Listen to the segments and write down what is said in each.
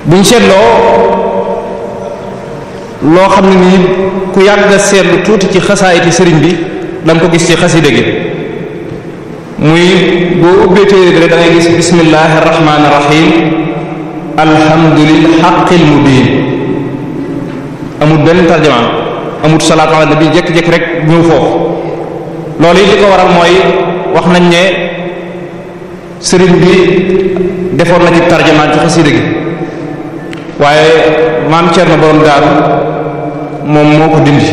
buñ seetloo loo xam ne nii ku yàgg a seetlu tuuti ci xasaayiti sëriñ bi da nga ko gis ci xasida gi muy boo ubbee téere bi da ngay gis bismillahi rahmaani rahim alhamdulil haqqil mubin amul benn tarjamaan amul salaatu ala nabi jekki-jekki rek ñëw foofu loolu yi li ko waral mooy wax nañ ne sëriñ bi defoon na ci tarjamaan ci xasida gi waaye maam Cerno borom daaru moom moo ko dindi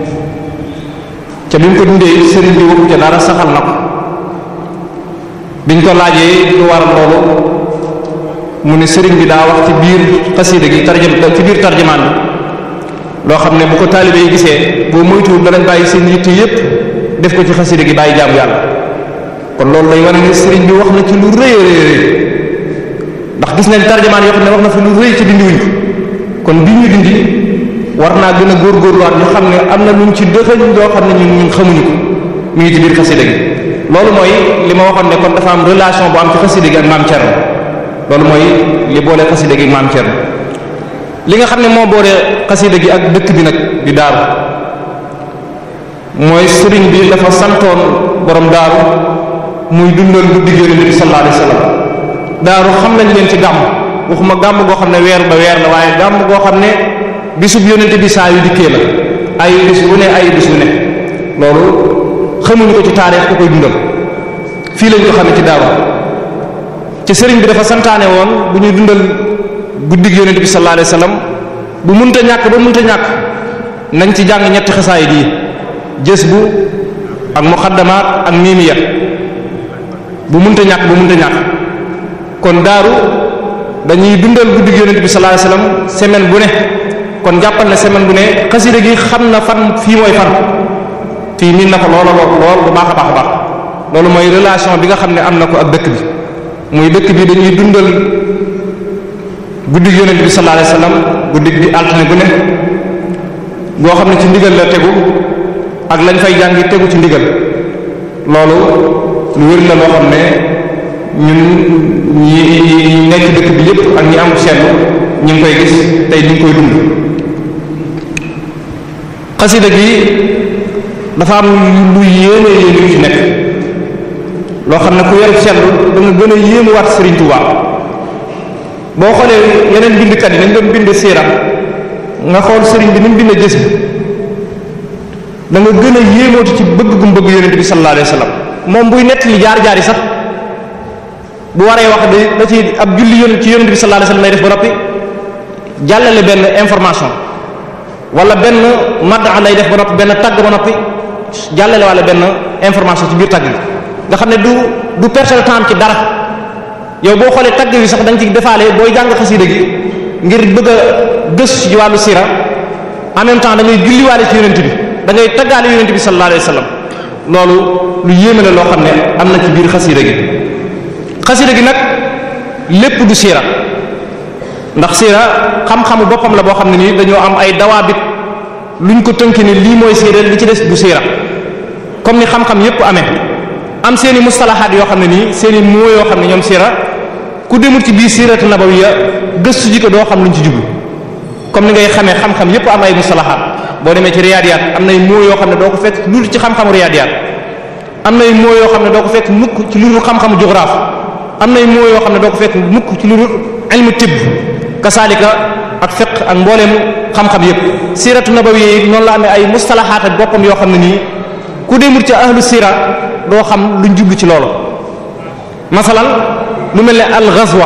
ca bi mu ko dindee sëriñ bi waxu ca dara saxal na ko biñ ko laajee lu waral loolu mu ne sëriñ bi daa wax ci biir xasida gi ci biir tarjamaan bi loo xam ne bu ko taalibe yi gisee boo moytuwul danañ bàyyi seen yitte yépp def ko ci xasida gi bàyyi jaamu yàlla kon loolu lay wane ne sëriñ bi wax na ci lu rëy a rëy ndax gis nañ tarjamaan yoo xam ne wax na fi lu rëy ci dindiwuñ ko kon bi ñu dindi war naa gën a góorgóorluwaat ñu xam ne am na luñ ci dëxëñ loo xam ne ñun xamuñu ko mu ngi ci biir xasida gi loolu mooy li ma waxoon ne kon dafa am relation bu am ci xasida gi ak maam Cerno loolu mooy li boole xasida gi ak maam Cerno li nga xam ne moo boole xasida gi ak dëkk bi nag di daaru mooy sëriñ bi dafa santoon borom daaru muy dundal guddi Yonent bi sallallahu alayhi wasallam daaru xam nañ leen ci gàmm waxuma gàmm goo xam ne weer ba weer la waaye gàmm goo xam ne bisub Yonent bi saa yu dikkee la ay bis bu ne ay bis bu ne loolu xamuñu ko ci taarix ko koy dundal fii lañ ko xamee ci daaru ci sëriñ bi dafa santaane woon bu ñuy dundal guddig Yonent bi sallallahu alayhi wasallam bu munta ñàkk ba munta ñàkk nañ ci jàng ñetti xasaayid yi jës bu ak muqaddamaat ak miimiya bu munta ñàkk ba munta ñàkk kon daaru dañuy dundal guddig Yonent bi sallallahu alayhi wasallam semaine bu ne kon jàppal ne semaine bu ne xasida gi xam na fan fii mooy fan fii miin na ko lool bu baax a baax a baax loolu mooy relation bi nga xam ne am na ko ak dëkk bi muy dëkk bi dañuy dundal guddig Yonent bi sallallahu alayhi wasallam guddig bi altine bu ne goo xam ne ci ndigal la tegu ak lañ fay jàngi tegu ci ndigal loolu lu wér la loo xam ne ñun ñi nekk dëkk bi yépp ak ñi am seetlu ñu ngi koy gis tey ñu ngi koy dund xasida gi dafa am lu yéeme yéen yu ci nekk loo xam ne ku yor seetlu da nga gën a yéemu waat Serigne Touba boo xoolee yeneen bindkat yi nañ doon bind siira nga xool Serigne bi ni mu bind gis da nga gën a yéemooti ci bëgg gum bëgg Yonent bi sallallahu alayhi wasallam moom buy nett li jaar-jaar yi sax bu waree wax da ci ab julli ci Yonent bi sallallahu alayhi wasallam lay def ba noppi jàllale benn information wala benn madda lay def ba noppi benn tagg ba noppi jàllale wala benn information ci biir tagg bi nga xam ne du perte de temps ci dara yow boo xoolee tagg bi sax da nga ci defaale booy jàng xasida gi ngir bëgg a gëstu ci wàllu sira en même temps da ngay julliwaale ci Yonent bi da ngay taggaale Yonent bi sallallahu alayhi wasallam loolu lu yéeme la loo xam ne am na ci biir xasida gi xasida gi nag lépp du sira ndax sira xam-xamu boppam la boo xam ne nii dañoo am ay dawaabit luñ ko tënk ni lii mooy sira li ci des du sira comme ni xam-xam yépp amee am seeni mustalahaat yoo xam ne nii seeni moo yoo xam ne ñoom sira ku demul ci biir siratu nabawiyya gëstu ji ko doo xam luñ ci jublu comme ni ngay xamee xam-xam yépp am ay mustalahaat boo demee ci riyaadiyaat am nay moo yoo xam ne doo ko fekk lu ci xam-xamu riyaadiyaat am nay moo yoo xam ne doo ko fekk mukk ci lu xam-xamu géographie am nay moo yoo xam ne doo ko fekk mukk ci lu ilmu tibb kasaalika ak fiqh ak mbooleem xam-xam yépp siratu nabawiyya yi noonu la amee ay mustalahaat ak boppam yoo xam ne nii ku demul ci ahlu sira doo xam luñ jublu ci loolu masalan lu mel ne al ghazwa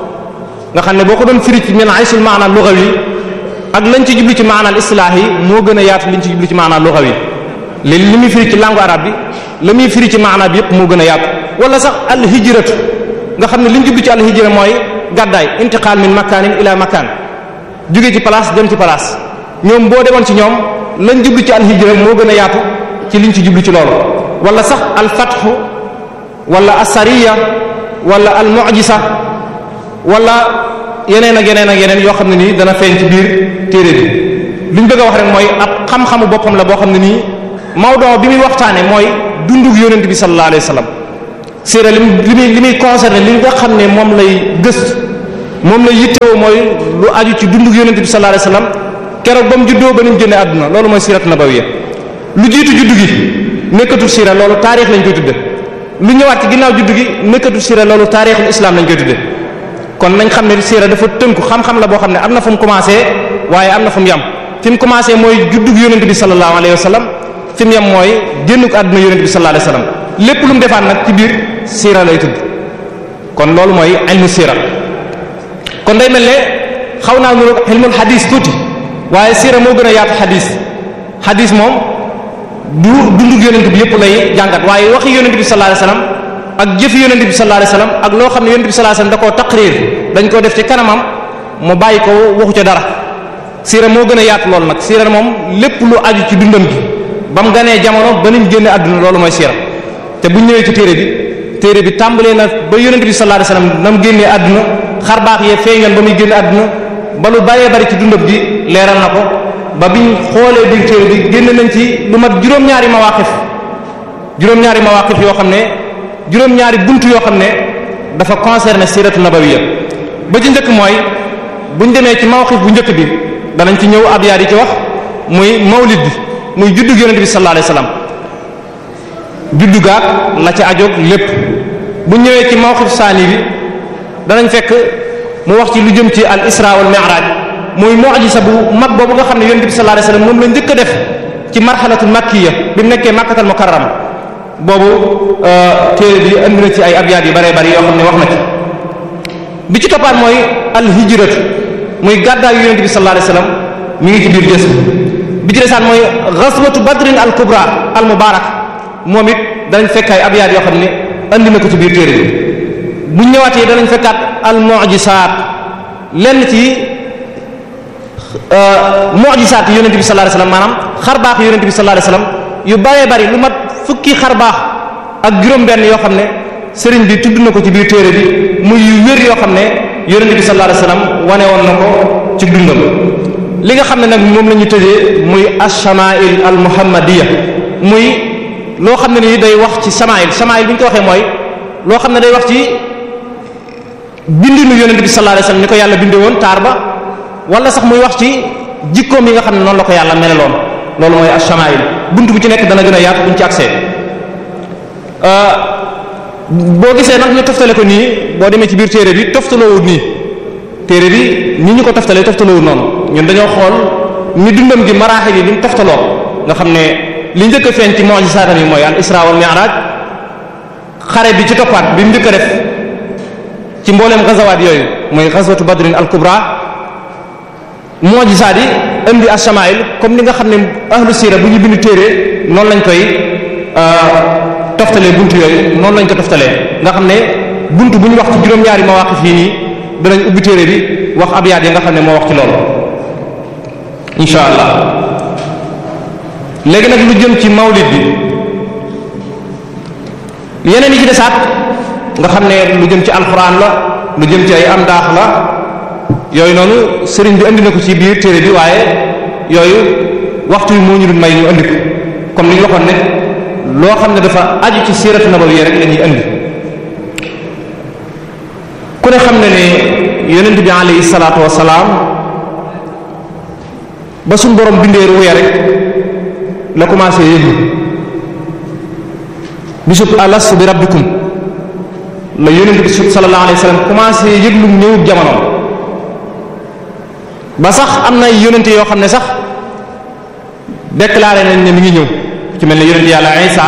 nga xam ne boo ko doon firi ci min aysul maana lughawi ak lañ ci jublu ci maanaal islaahi moo gën a yaatu liñ ci jublu ci maanaal lughawi li muy firi ci langue arabe bi la muy firi ci maanaa bi yépp moo gën a yaatu wala sax al hijratu nga xam ne liñ jublu ci al hijra mooy gàddaay intiqal min makanin ila makan jóge ci place dem ci place ñoom boo demoon ci ñoom lañ jublu ci al hijra moo gën a yaatu ci liñ ci jublu ci loolu wala sax al fathu wala asariya wala al mu'jiza wala yeneen ak yeneen ak yeneen yoo xam ne nii dana feeñ ci biir téere bi liñ bëgg a wax rek mooy ab xam-xamu boppam la boo xam ne nii mawdu bi muy waxtaane mooy dundug Yonent bi sallallahu alayhi wasallam séeréer li muy concerné li nga xam ne moom lay gëstu moom la yittewoo mooy lu aju ci dundu yonent bi sallallahu alayhi wasallam keroog ba mu juddoo ba ni mu génne àdduna loolu mooy siiratu nabawiyya lu jiitu juddu gi nekkatul siira loolu taarix lañ koy tudde lu ñëwaat ci ginnaaw juddu gi nekkatul siira loolu taarixul islam lañ koy tudde kon nañ xam ne siira dafa tënku xam-xam la boo xam ne am na fu mu commencé waaye am na fu mu yam fi mu commencé mooy juddu yonent bi sallallahu alayhi wasallam fi mu yam mooy génnuk àdduna yonent bi sallallahu alayhi wasallam lépp lu mu defaat nag ci biir siira lay tudd kon loolu mooy ilmu siira kon day mel ne xaw naa nuru ilmul xadis tuuti waaye siira moo gën a yaatu xadis moom du dundug yonent bi yépp lay jàngat waaye waxi yonent bi sallallahu alayhi wasallam ak jëfi yonent bi sallallahu alayhi wasallam ak loo xam ne yonent bi sallallahu alayhi wasallam da koo taqrir dañ koo def ci kanamam mu bàyyi ko waxu ca dara siira moo gën a yaatu loolu nag siira moom lépp lu aju ci dundam gi ba mu ganee jamono ba niñ génne àdduna loolu mooy siira te bu ñëwee ci téere bi tàmbalee na ba yonent bi sallallahu alayhi wasallam na mu génnee àdduna xar baax yee feeñoon ba muy génne àdduna ba lu bëree bëri ci dundam gi leeral na ko ba biñ xoolee biir téere bi génn nañ ci lu mat juróom-ñaari mawaqif yoo xam ne juróom-ñaari buntu yoo xam ne dafa concerné siratu nabawiyya ba ci njëkk mooy buñ demee ci mawqif bu njëkk bi danañ ci ñëw abyaat yi ci wax muy mawlid bi muy juddu yonent bi sallallahu alayhi wasallam juddu gaak la ca ajoog lépp bu ñëwee ci mawqif saani bi danañ fekk mu wax ci lu jëm ci al isra wal mi'raj muy mu'jiza bu mag boobu nga xam ne yonent bi sallallahu alayhi wasallam moom la njëkk a def ci marxalatul makkiya bi mu nekkee makkatal mukarrama boobu téere bi andi na ci ay abyaat yu bëree bëri yoo xam ne wax na ci bi ci toppaat mooy al hijratu muy gàddaay yu yonent bi sallallahu alayhi wasallam mi ngi ci biir des bi ci desaat mooy ghazwatu badrin al kubra al mubarak moom it danañ fekk ay abyaat yoo xam ne andi na ko ci biir téere bi bu ñëwaatee danañ fekkaat al mu'jizaat lenn ci mu'jizaat yonent bi sallallahu alayhi wasallam maanaam xar baax yonent bi sallallahu alayhi wasallam yu bëree bëri lu mat fukki xar baax ak juróom-benn yoo xam ne sëriñ bi tudd na ko ci biir téere bi muy yu wér yoo xam ne yonent bi sallallahu alayhi wasallam wane woon na ko ci dundam li nga xam ne nag moom la ñu tëjee muy ash-shama'il al muhammadiyya muy loo xam ne ni day wax ci shama'il bi ñu ko waxee mooy loo xam ne day wax ci bindinu yonent bi sallallahu alayhi wasallam ni ko yàlla binde woon taar ba wala sax muy wax ci jikkoom yi nga xam ne noonu la ko yàlla meleloon loolu mooy ash-shama'il buntu bu ci nekk dana gën a yaatu buñ ci accès boo gisee nag ñu toftale ko nii boo demee ci biir téere bi toftaloowut nii téere bi ni ñu ko toftalee toftaloowut noonu ñun dañoo xool ni dundam gi maraaxil yi li mu toftaloo nga xam ne li njëkk a feeñ ci mu'jizaatam yi mooy al isra wal mi'raj xare bi ci toppaat bi mu njëkk a def ci mbooleem gazawaat yooyu mooy ghazwatu badrin al kubra mu'jizaat yi indi ash-shama'il comme ni nga xam ne ahlu siira bu ñu bind téere noonu lañ koy toftalee buntu yooyu noonu lañ ko toftalee nga xam ne buntu bu ñu wax ci juróom-ñaari mawaqif yi nii danañ ubbi téere bi wax abyaat yi nga xam ne moo wax ci loolu insha allah léegi nag lu jëm ci mawlid bi yeneen yi ci desaat nga xam ne lu jëm ci alquran la lu jëm ci ay amdaax la yooyu noonu sëriñ bi indi na ko ci biir téere bi waaye yooyu waxtu yi moo ñu dul may ñu indi ko comme li ñu waxoon ne loo xam ne dafa aju ci siiratu nabawiyya rek la ñuy indi ku ne xam ne ne yonent bi alayhi salaatu wassalaam ba suñ borom bindee ruya rek la commencé yëglu bisub alastu bi rabbikum la yonent bi sallallahu alayhi wasallam commencé yëglu ñëwub jamono ba sax am na yonent yoo xam ne sax déclaré nañ ne mi ngi ñëw ci mel ne yonent yàlla Isa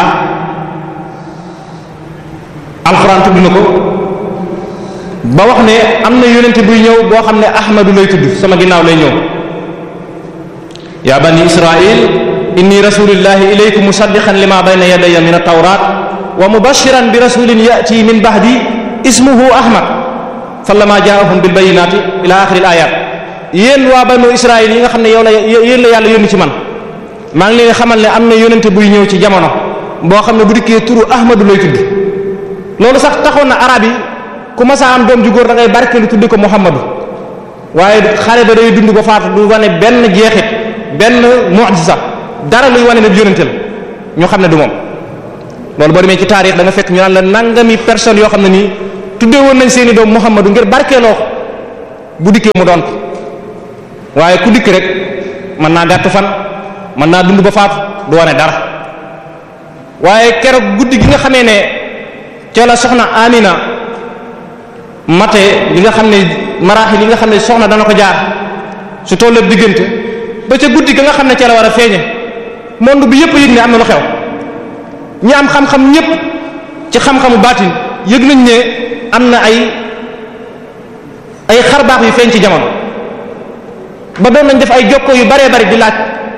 alxuraan tudd na ko ba wax ne am na yonent buy ñëw boo xam ne ahmadu lay tudd sama ginnaaw lay ñëw ya bani israil inni rasulillahi ilaykum musaddiqan lima bayna yadayya min at-tawrat wa mubashiran bi rasulin ya'ti min ba'di ismuhu ahmad falamma ja'ahum bil bayyinati ila akhir al-ayat yéen waa banu israil yi nga xam ne yow la yéen la yàlla yónni ci man maa ngi leen xamal ne am na yonente buy ñëw ci jamono boo xam ne bu dikkee turu ahmadu lay tudd loolu sax taxoon na arab yi ku masa am doom ju góor da ngay barkeelu tudde ko muhammadu waaye xale ba day dund ba faatu du wane benn jeexit benn mu'jiza dara luy wane ne yonente la ñu xam ne du moom loolu boo demee ci taarix da nga fekk ñu naan la nangami personnes yoo xam ne nii tuddee woon nañ seeni doom muhammadu ngir barkeeloo bu dikkee mu doon ko waaye ku dikk rek mën naa gàtt fan mën naa dund ba faatu du wane dara waaye keroog guddi gi nga xamee ne ca la soxna Amina mate li nga xam ne maraaxil yi nga xam ne soxna dana ko jaar su tollee diggante ba ca guddi ga nga xam ne ca la war a feeñe monde bi yëpp yëg ne am na lu xew ñi am xam-xam ñëpp ci xam-xamu baatin yëg nañ ne am na ay xarbaax yu feeñ ci jamono ba doon nañ def ay jokkoo yu baree bari di laaj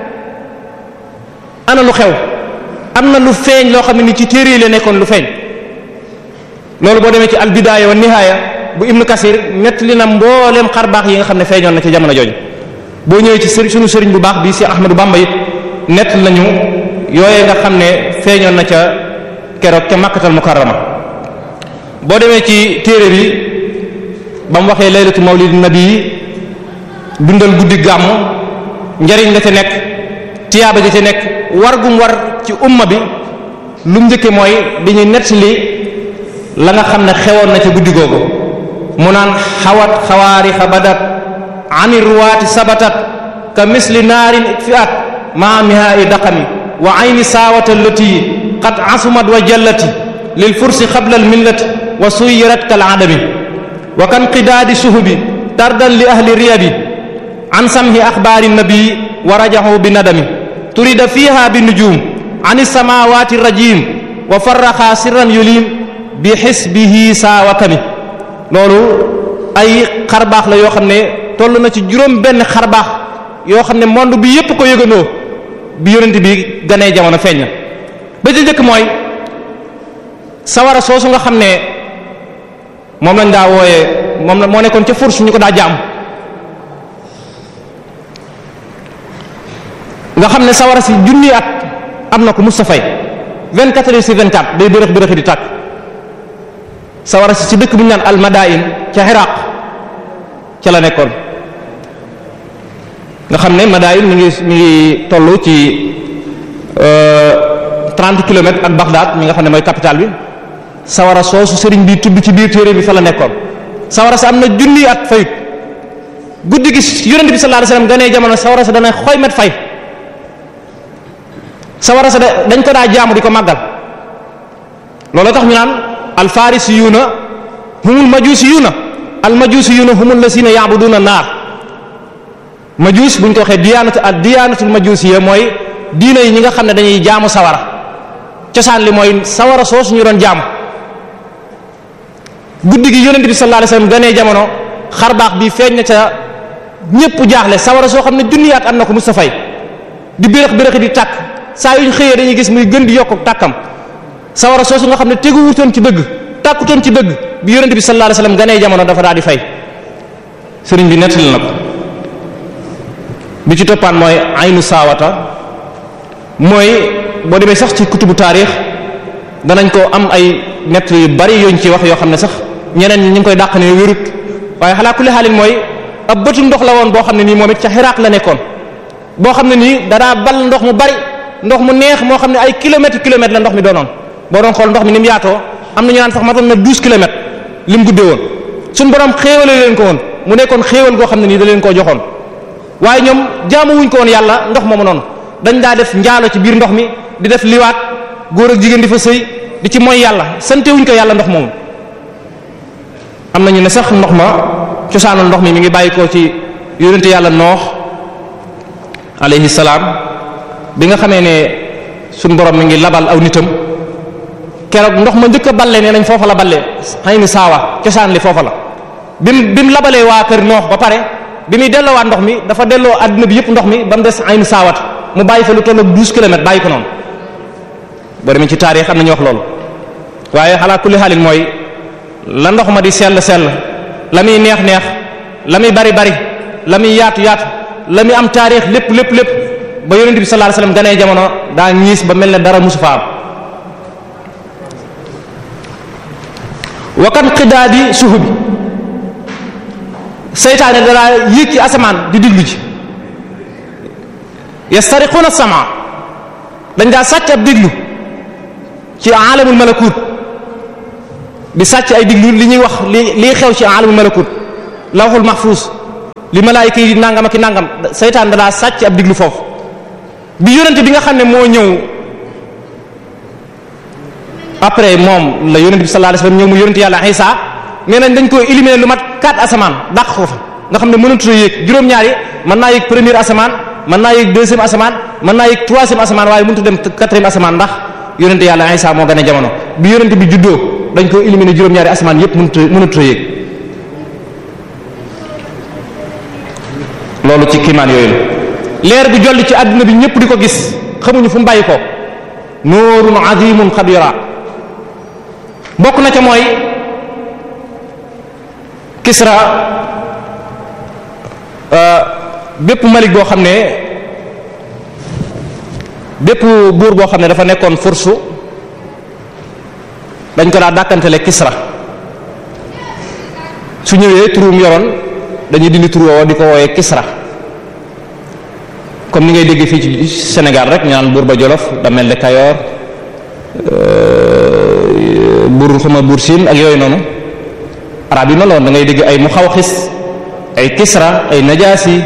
ana lu xew am na lu feeñ loo xam ne ni ci téere yi la nekkoon lu feeñ loolu boo demee ci al bidaaya wa nihaaya bu ibnu kasir nettali na mbooleem xarbaax yi nga xam ne feeñoon na ci jamono jooju boo ñëwee ci sunu sëriñ bu baax bi si Ahmadu Bamba it nett nañu yooye nga xam ne feeñoon na ca keroog ca Makkatal Mukarrama boo demee ci téere bi ba mu waxee laylatu mawlidin nabi dundal guddi gàmm njariñ la ca nekk tiyaaba ja ca nekk war gum war ci umma bi lu mu njëkke mooy dañuy nettali la nga xam ne xewoon na ca guddi googu mu naan xawat xawaarixa badat ani ruwaati sabatat ka misli naarin itfiat ma miha i daqami wa ayni saawata allati qad asumat wa jallati lil fursi qabla al millati wa suyirat kal adami wa kan qidaadi suhubi tardan li ahli riyabi an samhi axbaari nabi wa rajahu bi nadami turida fiha bi nujum an samawati rajim wa farraxa sirran yulim bi xisbihi saawakami loolu ay xarbaax la yoo xam ne toll na ci juróom benn xarbaax yoo xam ne monde bi yépp ko yëgandoo bi yonent bi ganee jamono feeñ na ba ci njëkk mooy sawara soosu nga xam ne moom lañ daa wooyee moom la moo nekkoon ca furs ñu ko daa jaam nga xam ne sawara si junni at am na ko Mustafa 24 heures sur 24 day bërëx bërëxi di tàkk sawara si ci dëkk bu ñu naan almadain ca Iraq ca la nekkoon nga xam ne madain mi ngi toll ci 30 kilomètres ak Bagdad mi nga xam ne mooy capitale bi sawara soosu sëriñ bi tudd ci biir téere bi fa la nekkoon sawara sa am na junni at fayut guddi gi yonent bi sallallahu alayhi wasallam ganee jamono sawara sa dana xoymet fay sawara sa dañ ko daa jaamu di ko màggal loolu tax ñu naan alfarisiyuuna humul majusiyuuna almajusiyuuna humul lasina ya'buduna naar majus buñ ko waxee diyaanatul majusiya mooy diina yi ñi nga xam ne dañuy jaamu sawara cosaan li mooy sawara soosu ñu doon jaamu guddi gi yonent bi sallallahu alayhi wasallam ganee jamono xarbaax bi feeñ na ca ñépp jaaxle sawara soo xam ne junniyaat am na ko Mustafa di bërëx bërëxi di tàkk saa yuñ xëyee dañuy gis muy gën di yokk tàkkam sawara soosu nga xam ne teguwutoon ci dëgg tàkkutoon ci dëgg bi yonent bi sallallahu alayhi wasallam ganee jamono dafa daal di fay sëriñ bi nettali na ko bi ci toppaan mooy aynu saawata mooy boo demee sax ci kutubu taarix danañ ko am ay nett yu bari yooñ ci wax yoo xam ne sax ñeneen ñi ñu ngi koy dàq ne wérut waaye xalaa kulli xaalin mooy ab bëtu ndox la woon boo xam ne nii moom it ca Iraq la nekkoon boo xam ne nii danaa bal ndox mu bari ndox mu neex moo xam ne ay kilomètres la ndox mi doonoon boo doon xool ndox mi ni mu yaatoo am na ñu naan sax matoon na 12 kilomètres li mu guddee woon suñu borom xéewale leen ko woon mu nekkoon xéewal goo xam ne nii da leen koo joxoon waaye ñoom jaamu wuñ ko woon yàlla ndox moomu noonu dañ daa def njaalo ci biir ndox mi di def liwaat góor ak jigéen di fa sëy di ci mooy yàlla sante wuñ ko yàlla ndox moomu am nañu ne sax ndox ma cosaanul ndox mi ngi bàyyi ko ci yonente yàlla noox alayhi salaam bi nga xamee ne suñ borom mi ngi labal aw nitam keroog ndox ma njëkk a balle nee nañ foofa la balle xëy ni saawa cosaan li foofa la bim labalee waa kër noox ba pare bi muy delloowaat ndox mi dafa delloo adduna bi yëpp ndox mi ba mu des aynu saawat mu bàyyi fa lu toll ak 12 kilomètres bàyyi ko noonu boo demee ci taarix am nañu wax loolu waaye xalaa kulli xaalin mooy la ndox ma di sell la muy neex la muy bari la muy yaatu la muy am taarix lépp ba yonent bi sallallahu alayhi wasallam ganee jamono daa ñiis ba mel ne dara musu fa am wakan xidaadi suhubi seytaane danaa yéeg ci asamaan di diglu ji yastariquna sama dañ daa sàcc ab diglu ci alamul malakut di sàcc ay diglu li ñuy wax li xew ci alamul malakut lawhul mahfuz li malaayika yi nangam ak i nangam seytaan da daa sàcc ab diglu foofu bi yonente bi nga xam ne moo ñëw après moom la yonente bi sallallahu alayhi wasallam ñëw mu yonente yàlla Isa nee nañ dañ ko éliminer lu mat 4 asamaan dàq ko fa nga xam ne mënatu la yéeg juróom-ñaar yi mën naa yéeg premier asamaan mën naa yéeg deuxième asamaan mën naa yéeg troisième asamaan waaye mënut a dem 4e asamaan ndax yonente yàlla Isa moo gën a jamono bi yonente bi juddoo dañ ko éliminer juróom-ñaari asamaan yépp mënatu la yéeg loolu ci kiimaan yooyu la leer bu jolli ci àdduna bi ñëpp di ko gis xamuñu fu mu bàyyi ko nuurun azimun xabira bokk na ca mooy Kisra bépp malik boo xam ne bépp buur boo xam ne dafa nekkoon fursu dañ ko daa dàkkantele Kisra su ñëwee turum yoroon dañuy dindi tur woo di ko wooyee Kisra comme ni ngay dégg fii ci Sénégal rek ñu naan buur ba Jolof Damel de Kayoor buur xuma buur Siin ak yooyu noonu arab yi noonu la woon da ngay dégg ay Muxawxis ay Kisra ay Najaasi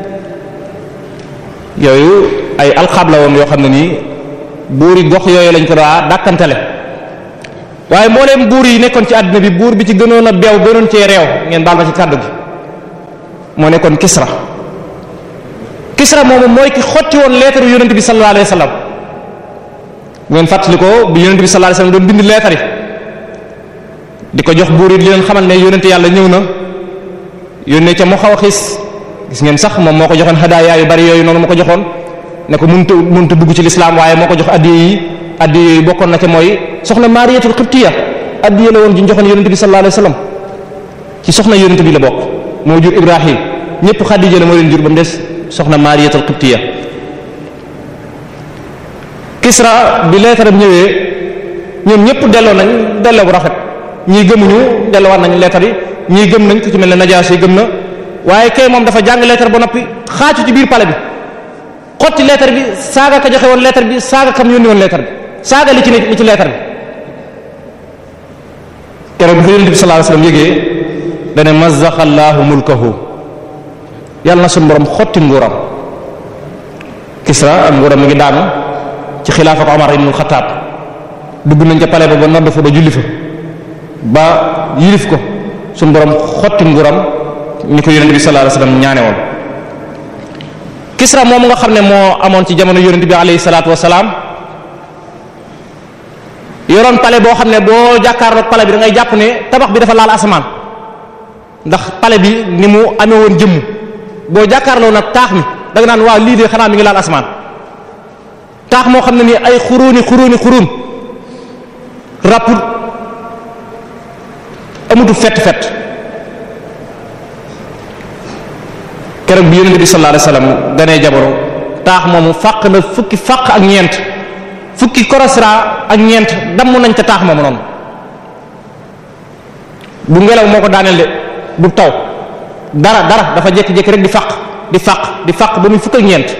yooyu ay alxaab la woon yoo xam ne nii buur yi gox yooyu lañ ko daa dàkkantele waaye mbooleem buur yi nekkoon ci àddina bi buur bi ci gënoon a beew gënoon cee réew ngeen baal ma ci kàddu gi moo nekkoon Kisra Kisra moomu mooy ki xotti woon leetaru yonent bi sallallahu alayhi wasallam ngeen fàttali ko bi yonent bi sallallahu alayhi wasallam doon bind leetar yi di ko jox buur yi di leen xamal ne yonent yàlla ñëw na yónnee ca Muxawxis gis ngeen sax moom moo ko joxoon hadaaya yu bari yooyu noonu moo ko joxoon ne ko mënta dugg ci lislaam waaye moo ko jox addiya yi bokkoon na ca mooy soxna Maariyatul Qibtiya addiya la woon ju ñu joxoon yonent bi sallallahu alayhi wasallam ci soxna yonent bi la bokk moo jur Ibrahim ñëpp Xadija la moo leen jur ba mu des soxna Maariyatul Qibtiya Kisra bi leetaram ñëwee ñoom ñëpp delloo nañ delloo bu rafet ñii gëmuñu delloowaat nañ leetar yi ñii gëm nañ ku ci mel ne Najaasi gëm na waaye kay moom dafa jàng leetar ba noppi xaacu ci biir pale bi xotti leetar bi saaga ka joxe woon leetar bi saaga kam yónni woon leetar bi saaga li ci leetar bi keroog bi ko yonent bi sallallahu alayhi wasallam yégee dane mazzaqa Allahu mulkahu yàlla na suñu borom xotti nguuram Kisra ak nguuram mi ngi daanu ci xilaafa ko Omar ibnul Xattaab dugg nañ ca pale ba nodd fa ba julli fa ba yilif ko suñu borom xotti nguuram ni ko yonent bi sallallahu alayhi wasallam ñaane woon Kisra moom nga xam ne moo amoon ci jamono yonent bi alayhi salaatu wasalaam yoroon pale boo xam ne boo jàkkaarloog pale bi da ngay jàpp ne tabax bi dafa laal asamaan ndax pale bi ni mu amee woon jëmm boo jàkkaarloo nag taax mi da nga naan waaw lii de xanaa mi ngi laal asamaan taax moo xam ne nii ay xuruun rapput amutu fett keroog bi yonent bi sallallahu alayhi wasallam ganee jamono taax moomu fàq na fukki fàq ak ñeent fukki korosra ak ñeent damm nañ ca taax moomu noonu bu ngelaw moo ko daaneel de du taw dara dafa jékki-jékki rek di fàq ba muy fukk ak ñeent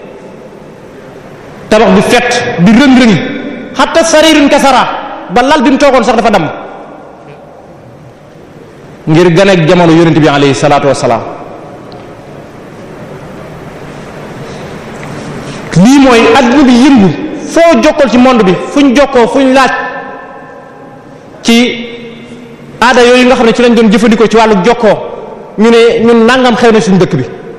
tabax bi fett di rëng-rëngi hatta saririn kasara ba lal bi mu toogoon sax dafa damm ngir ganeeg jamono yonent bi alayhi salaatu wassalaam lii mooy adduna bi yëngu foo jokkal ci monde bi fuñ jokkoo fuñ laaj ci aada yooyu nga xam ne ci lañ doon jëfandikoo ci wàllu jokkoo ñu ne ñun nangam xew na suñu dëkk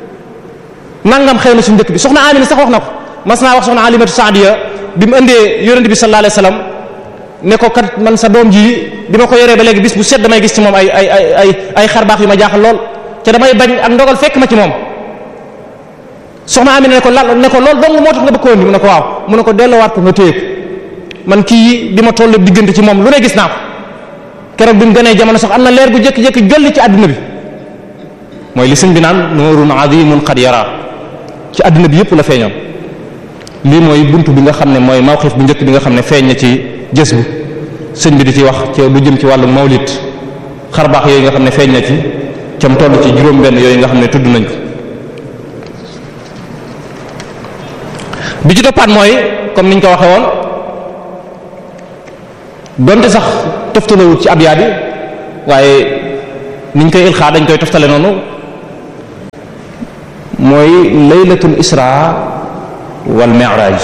bi soxna Amina sax wax na ko mas naa wax soxna Alimatu Saadiya bi mu indee yonent bi sallallahu alayhi wasallam ne ko kat man sa doom ji bi ma ko yoree ba léegi bis bu set damay gis ci moom ay xarbaax yu ma jaaxal lool te damay bañ ak ndogal fekk ma ci moom soxna Amina ne ko loolu dong moo tax nga bëgg ko indi mu ne ko waaw mu ne ko delloowaat ko nga téye ko man kii bi ma toll diggante ci moom lu ne gis naa ko keroog bi mu gënee jamono sax am na leer gu jékki-jékki jolli ci àdduna bi mooy li sëñ bi naan nuurun azimun qad yara ci àdduna bi yëpp la feeñoon lii mooy buntu bi nga xam ne mooy mawqif bu njëkk bi nga xam ne feeñ na ci jës bu sëñ bi di ci wax ci lu jëm ci wàllu mawlid xarbaax yooyu nga xam ne feeñ na ci cam toll ci juróom-benn yooyu nga xam ne tudd nañ ko bi ci toppaat mooy comme niñ ko waxee woon donte sax toftalawul ci abyaat bi waaye niñ koy ilxaa dañ koy toftale noonu mooy laylatul isra wal mi'raj.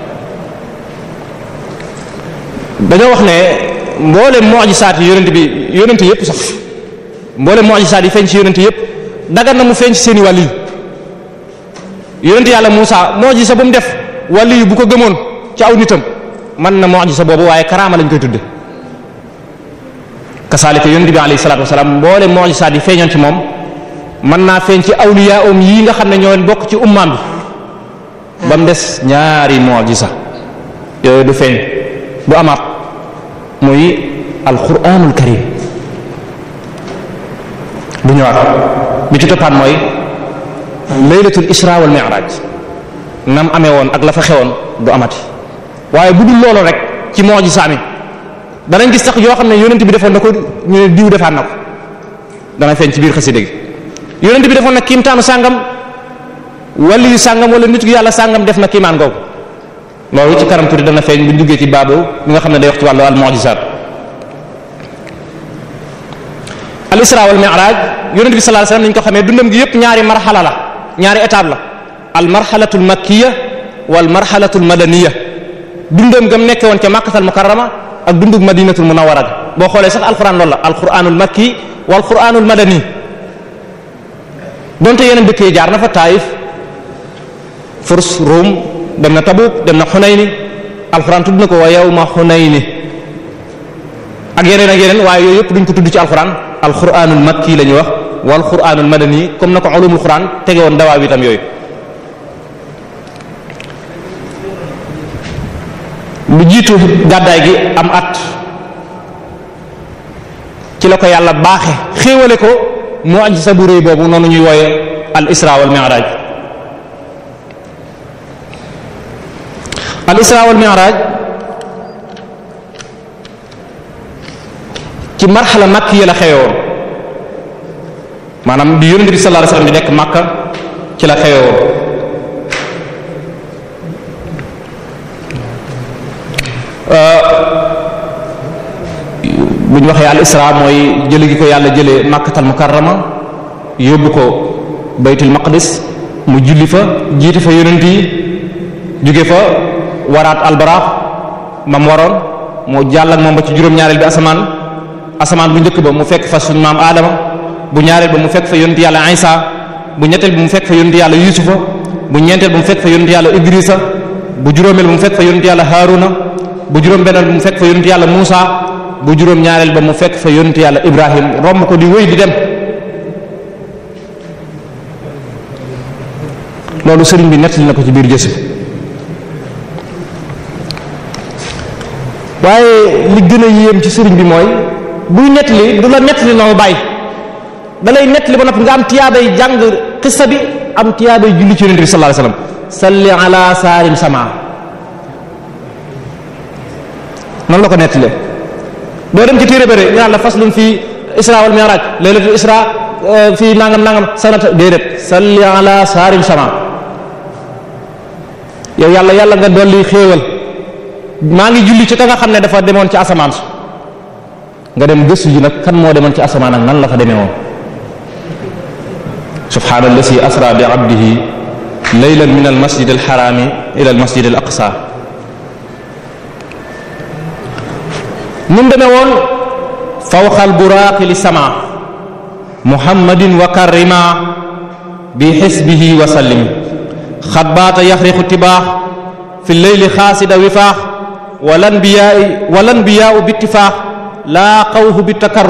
dañoo wax ne mboolem mu'jisaat yi yonent yépp sax mboolem mu'jisaat yi feeñ ci yonent yépp dagan na mu feeñ ci seeni wàll yi yonent yàlla Muusa mu'jisa bu mu def wàll yi bu ko gëmoon ci aw nitam mën na mu'jiza boobu waaye karaama lañ koy tudde kasaalika yonent bi alayhi salaatu wasalaam mboole mu'jizaat yi feeñoon ci moom mën naa feeñ ci awliyaa yi nga xam ne ñoo bokk ci ummaam bi ba mu des ñaari mu'jiza yooyu du feeñ du amaat muy alquranul karim bu ñëwaat bi ci toppaan mooy laylatul isra wal mi'raj nam amee woon ak la fa xewoon du amati waaye bu dul loolu rek ci mu'jiza mi danañ gis sax yoo xam ne yonent bi defoon na ko ñu ne diw defaat na ko dana feeñ ci biir xasida gi yonent bi defoon na kiimtaanu sàngam wali yu sàngam wala nit ku yàlla sàngam def na kiimaan googu loolu ci kanam tuuti dana feeñ bu duggee ci baabu mi nga xam ne day wax ci wàllu al mu'jizaat al isra wal mi'raj yonent bi sallallahu alayhi wasallam niñ ko xamee dundam gi yépp ñaari marxala la ñaari étape la al marxalatul makkiya wal marxalatul madaniya dundam gam nekke woon ca makkatal mukarrama ak dundug madinatul munawwara boo xoolee sax alquran loolu la alquranul makki wal quranul madani donte yeneen dëkk yi jaar na fa Taayif Furs Rum dem na Tabuk dem na Xunayni alquran tudd na ko wa yawma Xunayni ak yeneen waaye yooyu yëpp duñ ko tudd ci alquran alquranul makki la ñuy wax wal quranul madani comme na ko ulumul quran tege woon dawaa itam yooyu. lu jiitu gàddaay gi am at ci la ko yàlla baaxe xéewale ko mu'jiza bu rëy boobu noonu ñuy wooye al isra wal mi'raj al isra wal mi'raj ci marxala makki la xewoon maanaam bi yonent bi sallallahu alayhi wasallam di nekk Makka ci la xewoon bu ñu waxee al isra mooy jële gi ko yàlla jëlee makkatal mukarrama yóbbu ko baytul maqdis mu julli fa jiite fa yonent yi jóge fa waraat albaraax mam waroon mu jàll ak moom ba ci juróom-ñaareel bi asamaan bu njëkk ba mu fekk fa suñu maam aadama bu ñaareel ba mu fekk fa yonent yàlla Isa bu ñetteel bi mu fekk fa yonent yàlla yusufa bu ñeenteel ba mu fekk fa yonent yàlla idrisa bu juróomeel ba mu fekk fa yonent yàlla haruna bu juróom benneel ba mu fekk fa yonent yàlla Muusa bu juróom ñaareel ba mu fekk fa yonent yàlla Ibrahim romb ko di wéy di dem loolu sëriñ bi nettali na ko ci biir jësi waaye li gën a yéem ci sëriñ bi mooy buy nettali du la nettali noonu bàyyi da lay nettali ba noppi nga am tiyaabay jàng xissa bi am tiyaabay julli ci yonent bi sallallahu alayhi wasallam salli ala saarim sama noonu la ko nettalee doo dem ci téere bëre ñu naan la faslun fii isra wal mi'raj laylatul isra fii nangam sanata déedéet salli ala saarim sama yow yàlla nga dolli xéewal maa ngi julli ci ka nga xam ne dafa demoon ci asamaan su nga dem gëstu ji nag kan moo demoon ci asamaan ak nan la fa demee woon subhaanallazi asra bi abdihi laylan min al masjid al harami ila al masjid al aqsa ni mu demee woon fawqal buraaqi li sama muhammadin wa karrima bi xisbihi wa sallim xat baata yaxriqu tibaax fi leyli xaasida wifaax walanbiyaau bittifaax laa qawhu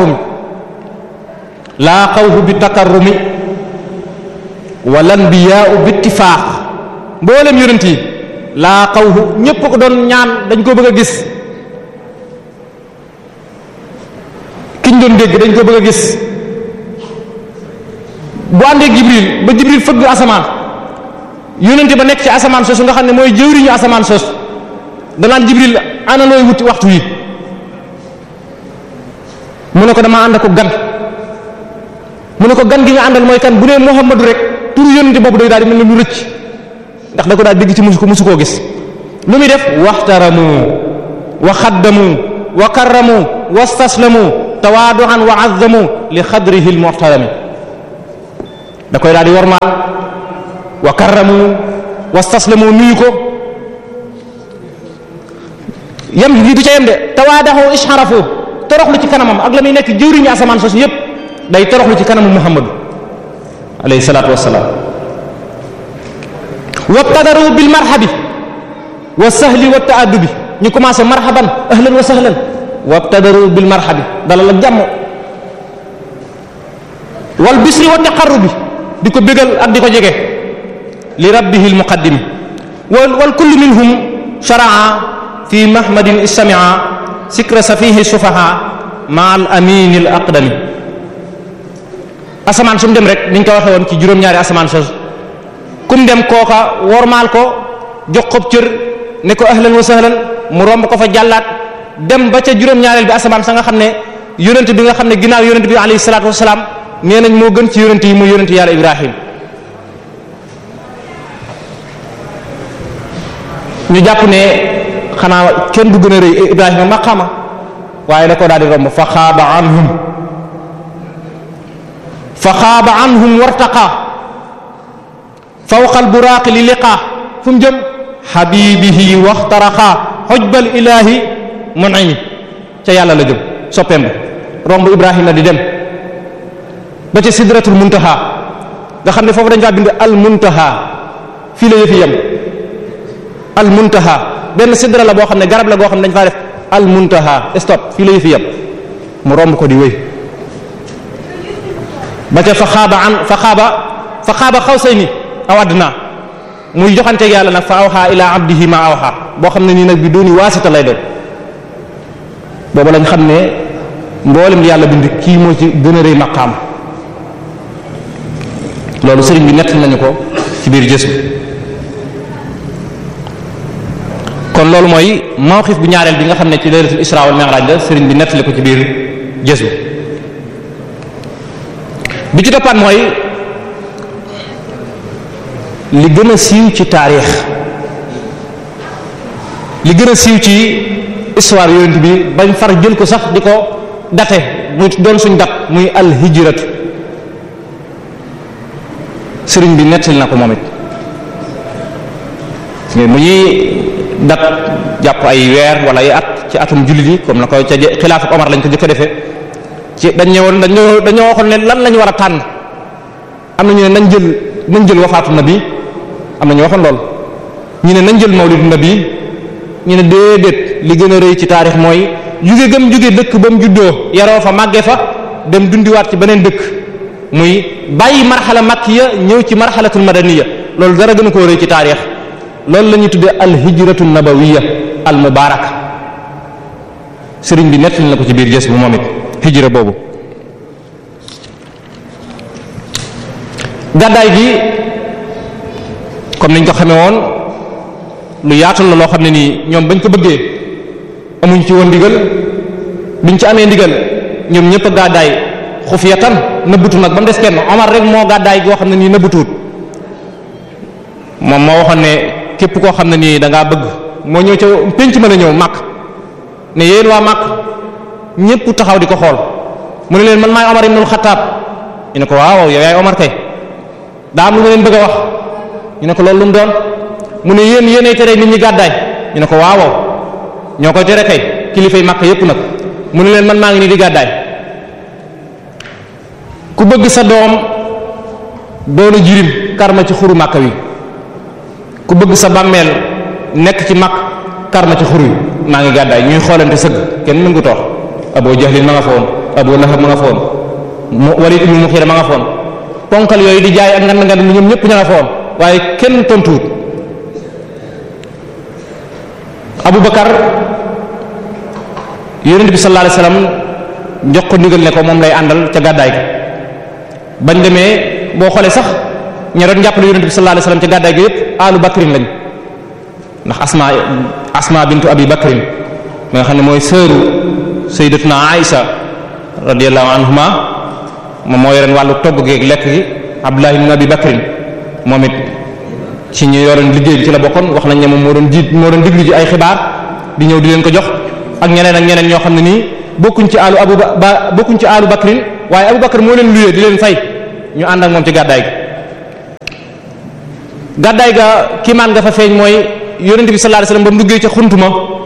bitakarrumi walanbiyaau bittifaax mboolem yonent yi laa qawhu ñépp ko doon ñaan dañ ko bëgg a gis kiñ doon dégg dañ ko bëgg a gis bu àndeek jibril ba jibril fëgg asamaan yónnente ba nekk ci asamaan soosu nga xam ne mooy jëwriñu asamaan soosu danaan jibril ana looy wuti waxtu wi mu ne ko dama ànd ko gan mu ne ko gan gi nga àndal mooy kan bu nee muhammadu rek turu yónnente boobu day daal di mel ne lu rëcc ndax da ko daal dégg ci musu koo gis lu muy def waxtaramu wa xaddamu wa karramu wastaslamu tawaadu'an wa azzamu li xadrihi almuhtarami da koy daal di wormaal wa karramu wastaslamu nuyu ko yam lii du ca yem de tawaadahu isharafu toroxlu ci kanamam ak la muy nekk jëwriñu asamaan sos yépp day toroxlu ci kanamu muhammadu alayhi salaatu wassalaam wabtadaru bil marhabi wa sahli wa ta'addubi ñu commencé marhaban ahlan wa sahlan wabtadaru bil marhabi dalal ak jàmm wal bisri wa taqarrubi di ko bégal ak di ko jege li rabbihi al muqaddim wal kullu minhum shara'a fi mahmadin istami'a sikra safihi sufaha ma al amin al aqdami asamaan su mu dem rek niñ ko waxee woon ci juróom-ñaari asamaan sos kum dem kooka wormaal ko jox ko cër ne ko ahlan wa sahlan mu romb ko fa jàllaat dem ba ca juróom-ñaareel bi asamaan sa nga xam ne yonent bi nga xam ne ginnaaw yonent bi alayhi salaatu wasalaam nee nañ moo gën ci yonent yi muy yonent yàlla Ibrahim ñu jàpp ne xanaa kenn du gën a rëy Ibrahima maqaama waaye da ko daal di romb fa xaaba anhum wartaqa fawqa alburaaqi li liqaa fu mu jëm xabibihi waxtaraqa xojbal ilahi mun'imi ca yàlla la jëm soppeem ba romb Ibrahima di dem ba ca sidratul muntaha nga xam ne foofu dañ faa bind al muntaha fii la yëfi yem al muntaha benn sidra la boo xam ne garab la boo xam ne dañ faa def al muntaha stop fii la yëfi yem mu romb ko di wéy ba ca fa xaaba xawsayni aw adna muy joxanteeg yàlla nag fa awxa ila abdihi ma awxa boo xam ne nii nag bi duni waasita lay doon booba lañ xam ne mboolem yàlla bind kii moo ci gën a rëy maqaam loolu sëriñ bi nett nañu ko ci biir jës kon loolu mooy mawxif bu ñaareel bi nga xam ne ci laylatul isra wal mi'raj la sëriñ bi nettali ko ci biir jës bi ci toppaat mooy li gën a siiw ci taarix li gën a siiw ci histoire yonent bi bañ far jël ko sax di ko date muy doon suñ dat muy alhijratu sëriñ bi nettali na ko moom it mu ñuy dat jàpp ay weer wala ay at ci atum jullit yi comme na ko ca xilaafu Omar lañ ko jëkk a defee ci dañoo waxoon ne lan lañu war a tànn am na ñu ne nañ jël wafaatu nabi am na ñu waxoon lool ñu ne nañ jël mawlidu nabi ñu ne déedéet li gën a rëy ci taarix mooy jóge gëm jóge dëkk ba mu juddoo yaroo fa màggee fa dem dundiwaat ci beneen dëkk muy bàyyi marxala makkiya ñëw ci marxalatul madaniya loolu dara gën a koo rëy ci taarix loolu la ñuy tuddee alhijratu nabawiya al mubaraka sëriñ bi nettali na ko ci biir gës bu moom it hijra boobu gàddaay gi comme niñ ko xamee woon lu yaatal la loo xam ne nii ñoom bañ ko bëggee amuñ ci woon ndigal biñ ci amee ndigal ñoom ñëpp a gàddaay xufiyatan nëbbutu nag ba mu des kenn Omar rek moo gàddaay goo xam ne nii nëbbutuut moom moo waxoon ne képp koo xam ne nii da ngaa bëgg moo ñëw ca penc mën a ñëw màkk ne yéen waa màkk ñëpp taxaw di ko xool mu ne leen man maay Omar ibnul Xattaab ñu ne ko waaw yow yaay Omar kay daa am lu ma leen bëgg a wax ñu ne ko loolu lu mu doon mu ne yéenay tere nit ñi gàddaay ñu ne ko waaw ñoo koy tere kay kilifay màkk yépp nag mu ne leen man maa ngi nii di gàddaay ku bëgg sa doom doonu jirim karma ci xuru màkk wi ku bëgg sa bàmmeel nekk ci màkk karma ci xur wi maa ngi gàddaay ñuy xoolante sëgg kenn nangu toox Abu Jahlin ma nga fa woon Abu Lahab ma nga fa woon Walid ibn Mughira ma nga fa woon ponkal yooyu di jaay ak ngand ngand lu ñoom ñëpp ña nga fa woon waaye kenn tontuwut Abu Bakar yonent bi sallallahu alayhi wasallam jox ko ndigal ne ko moom lay àndal ca gàddaay ga bañ demee boo xoolee sax ña doon jàppale yonent bi sallallahu alayhi wasallam ca gàddaay ga yépp alu bakrin lañ ndax asma bintu abi bakrin ma nga xam ne mooy sëru sayyidatuna Aïsa radiyallahu anhuma moom moo yoreen wàllu togg geeg lekk gi Abdullah ibn abi bakrin moom it ci ñu yoroon liggéey bi ci la bokkoon wax nañ ne moom moo doon diglu ji ay xibaar di ñëw di leen ko jox ak ñeneen ñoo xam ne nii bokkuñ ci alu bokkuñ ci alu Bakrin waaye Abu Bakr moo leen luyee di leen fay ñu ànd ak moom ci gàddaay ga kiimaan nga fa feeñ mooy yonent bi sallallahu alayhi wasallam ba mu duggee ca xuntuma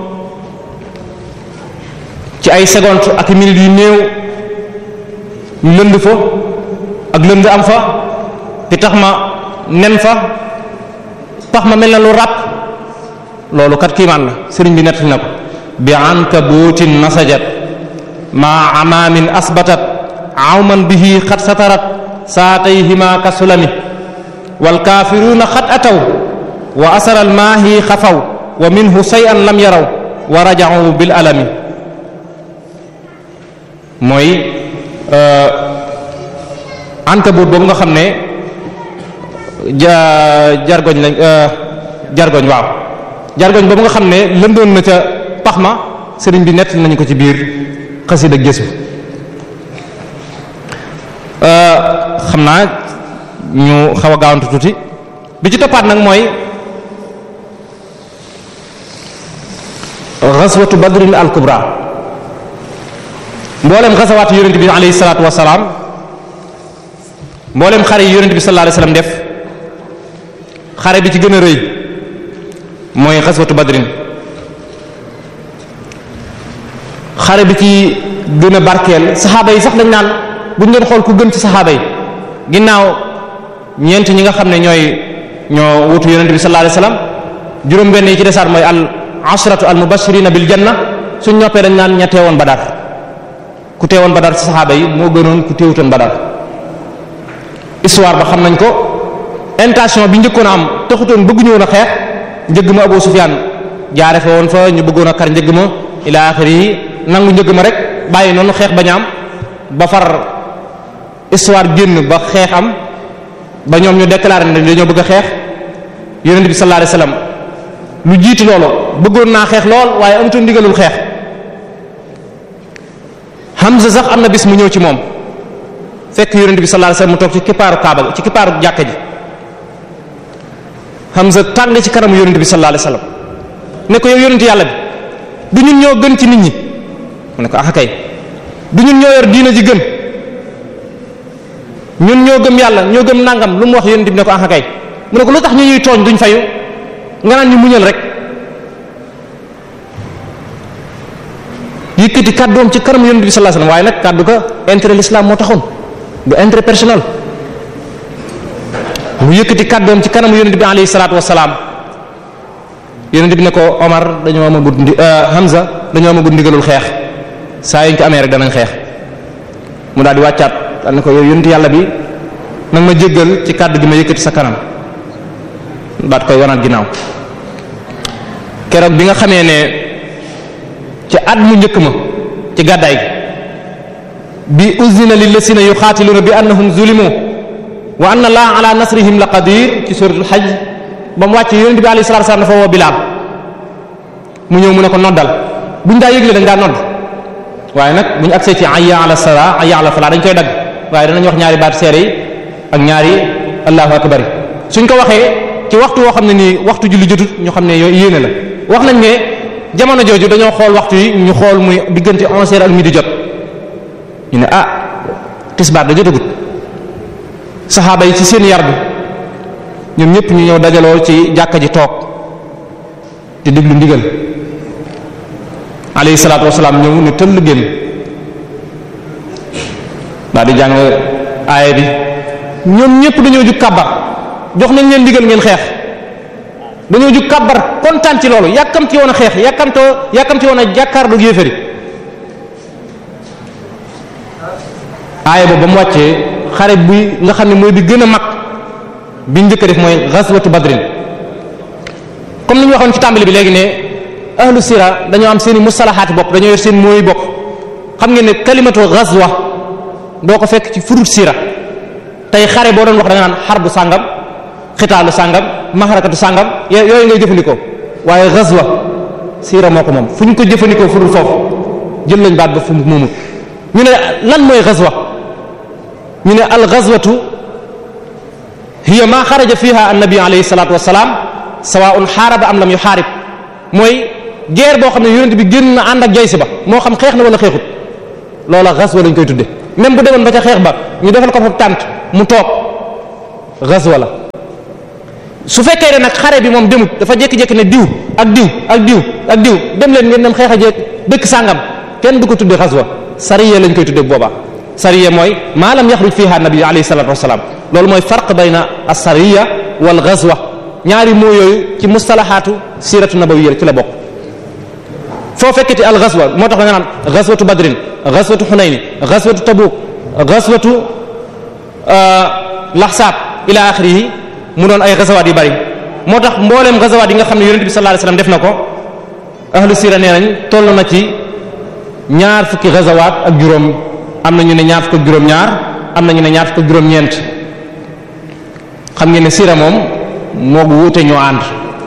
ci ay secondes ak minutes yu néew ñu lënd fa ak lënd am fa di tax ma nen fa pax ma mel na lu ràpp loolu kat kiimaan la sëriñ bi nettali na ko bi ankabuutin nasajat ma amaamin asbatat awman bihi xat satarat saatayhima kasulami wal kaafiruuna xat ataw wa asaral maahi xafaw wa minhu shay'an lam yaraw wa raja'u bil alami mooy ankabut boobu nga xam ne jargoñ lañ jargoñ waaw jargoñ boobu nga xam ne lëndoon na ca pax ma sëriñ bi nett nañu ko ci biir xasida gëstu xam naa ñu xaw a gaawantu tuuti bi ci toppaat nag mooy ghazwatu badrin al kubra mboolem xasawaatu yonent bi alayhi salaatu wasalaam mboolem xare yi yonent bi sallallahu alayhi wasallam def xare bi ci gën a rëy mooy xaswatu badrin xare bi ci gën a barkeel saxaaba yi sax dañ naan bu ñu doon xool ku gën ci saxaaba yi ginnaaw ñeent ñi nga xam ne ñoo wutu yonent bi sallallahu alayhi wasallam juróom benn yi ci desaat mooy al ashratu al mubashirina bil janna suñ ñoppee dañ naan ña teewoon badar ku teewoon badar ci saxaaba yi moo gënoon ku teewutoon badar histoire ba xam nañ ko intention bi njëkkoon a am taxutoon bëgguñu woon a xeex njëgg ma Abu Sufyaan jaare fa woon fa ñu bëggoon a kar njëgg ma ila axiri yi nangu njëgg ma rek bàyyi noonu xeex ba ñaam ba far histoire génn ba xeex am ba ñoom ñu déclaré ne dañoo bëgg a xeex yonent bi sallallahu alayhi wasallam lu jiitu loolu bëggoon naa xeex lool waaye amutoon ndigalul xeex Hamza sax am na bis mu ñëw ci moom fekk yonent bi sallallahu alayhi wasallam mu toog ci kippaaru kaaba ci kippaaru jàkka ji Hamza tàng ci kanamu yonent bi sallallahu alayhi wasallam ne ko yow yonent yàlla bi du ñun ñoo gën ci nit ñi mu ne ko ah kay du ñun ñoo yor diina ji gën ñun ñoo gëm yàlla ñoo gëm nangam lu mu wax yonent bi ne ko ah kay mu ne ko lu tax ñu ñuy tooñ duñ fayu nga naan ñu muñal rek yëkkati kàddoom ci kanamu yonent bi sallallahu alayhi wasallam waaye nag kàddu ga intérêt l'islam moo taxoon du intérêt personnel mu yëkkati kàddoom ci kanamu yonent bi alayhi salaatu wassalaam yonent bi ne ko Omar dañoo amagut Hamza dañoo amagut ndigalul xeex saa yuñ ko amee rek danañ xeex mu daal di wàccaat daal ne ko yow yonent yàlla bi nag ma jéggal ci kàddu gi ma yëkkati sa kanam daat koy wanaat ginnaaw keroog bi nga xamee ne ci at mu njëkk ma ci gàddaay gi bi uzina lillasina yuqatiluna bi annahum zulimu wa anna allaha ala nasrihim la qadir ci suratul hajj ba mu wàcc yonent bi alayhi salatu wasallam dafa woo Bilaal mu ñëw mu ne ko noddal buñ daa yëgle dañ daa nodd waaye nag buñu agsee ci hayya ala salaa hayya ala falaa dañ koy dagg waaye danañ wax ñaari baat seere yi ak ñaari allahu akbar suñ ko waxee ci waxtu woo xam ne nii waxtu julli jotut ñu xam ne yooyu yéene la wax nañ ne jamono jooju dañoo xool waxtu yi ñu xool muy diggante 11h ak midi jot ñu ne ah tisbaar da jotagut saxaaba yi ci seen yar bi ñoom ñëpp ñu ñëw dajaloo ci jàkka ji toog di déglu ndigal alayhi salaatu wasalaam ñëw ne tëll génn daal di jàng aaya bi ñoom ñëpp dañoo jug kàbbar jox nañ leen ndigal ngeen xeex dañoo jug kàbbar kontaan ci loolu yàkkamti woon a xeex yàkkamti woon a jàkkaarlu yéefari aaya boobu ba mu wàccee xare bi nga xam ne mooy bi gën a mag bi njëkk a def mooy ghazwatu badrin comme ni ñu waxoon ci tàmbali bi léegi ne ahlu sira dañoo am seeni mustalahaati bopp dañoo yor seen mooy bopp xam ngeen ne kalimatu ghazwa doo ko fekk ci furut sira tey xare boo doon wax da nga naan xarbu sàngam xitaalu sàngam maxarakatu sàngam yooyu ngay jëfandikoo waaye ghazwa sira moo ko moom fu ñu ko jëfandikoo furut foofu jël lañ baat ba fu mu moomut ñu ne lan mooy ghazwa ñu ne al ghazwatu hiya ma xaraja fiha annabi alayhi salatu wasalaam sawaun xaaraba am lam yu xaarib mooy guerre boo xam ne yonent bi génn na ànd ak jaysi ba moo xam xeex na wala xeexut loola ghazwa lañ koy tudde même bu demoon ba ca xeex ba ñu defal ko fa tànt mu toog ghazwa la. su fekkee ne nag xare bi moom demut dafa jékki-jékki ne diw ak diw ak diw ak diw dem leen ngeen dem xeex a jeeg dëkk sàngam kenn du ko tudde ghazwa sariya lañ koy tudde boobaa. sariya mooy maa lam yaxruj fiha nabi alayhi salatu wasalaam loolu mooy farq bayna as-sariya wal ghazwa ñaari moo yooyu ci mustalahaatu siratu nabawiyya ci la bokk. foo fekkati al ghazwa moo tax da nga naan ghazwatu badrin ghazwatu hunayni ghazwatu tabuk ghazwatu lahsab ila axirihi mu doon ay gazawaat yu bari moo tax mbooleem gazawaat yi nga xam ne yonent bi sallallahu alayhi wasallam def na ko ahlu sira nee nañ toll na ci ñaar fukki gazawaat ak juróom am na ñu ne ñaar fukk ak juróom-ñaar am na ñu ne ñaar fukk ak juróom-ñeent xam ngeen ne sira moom moo wuute ñoo ànd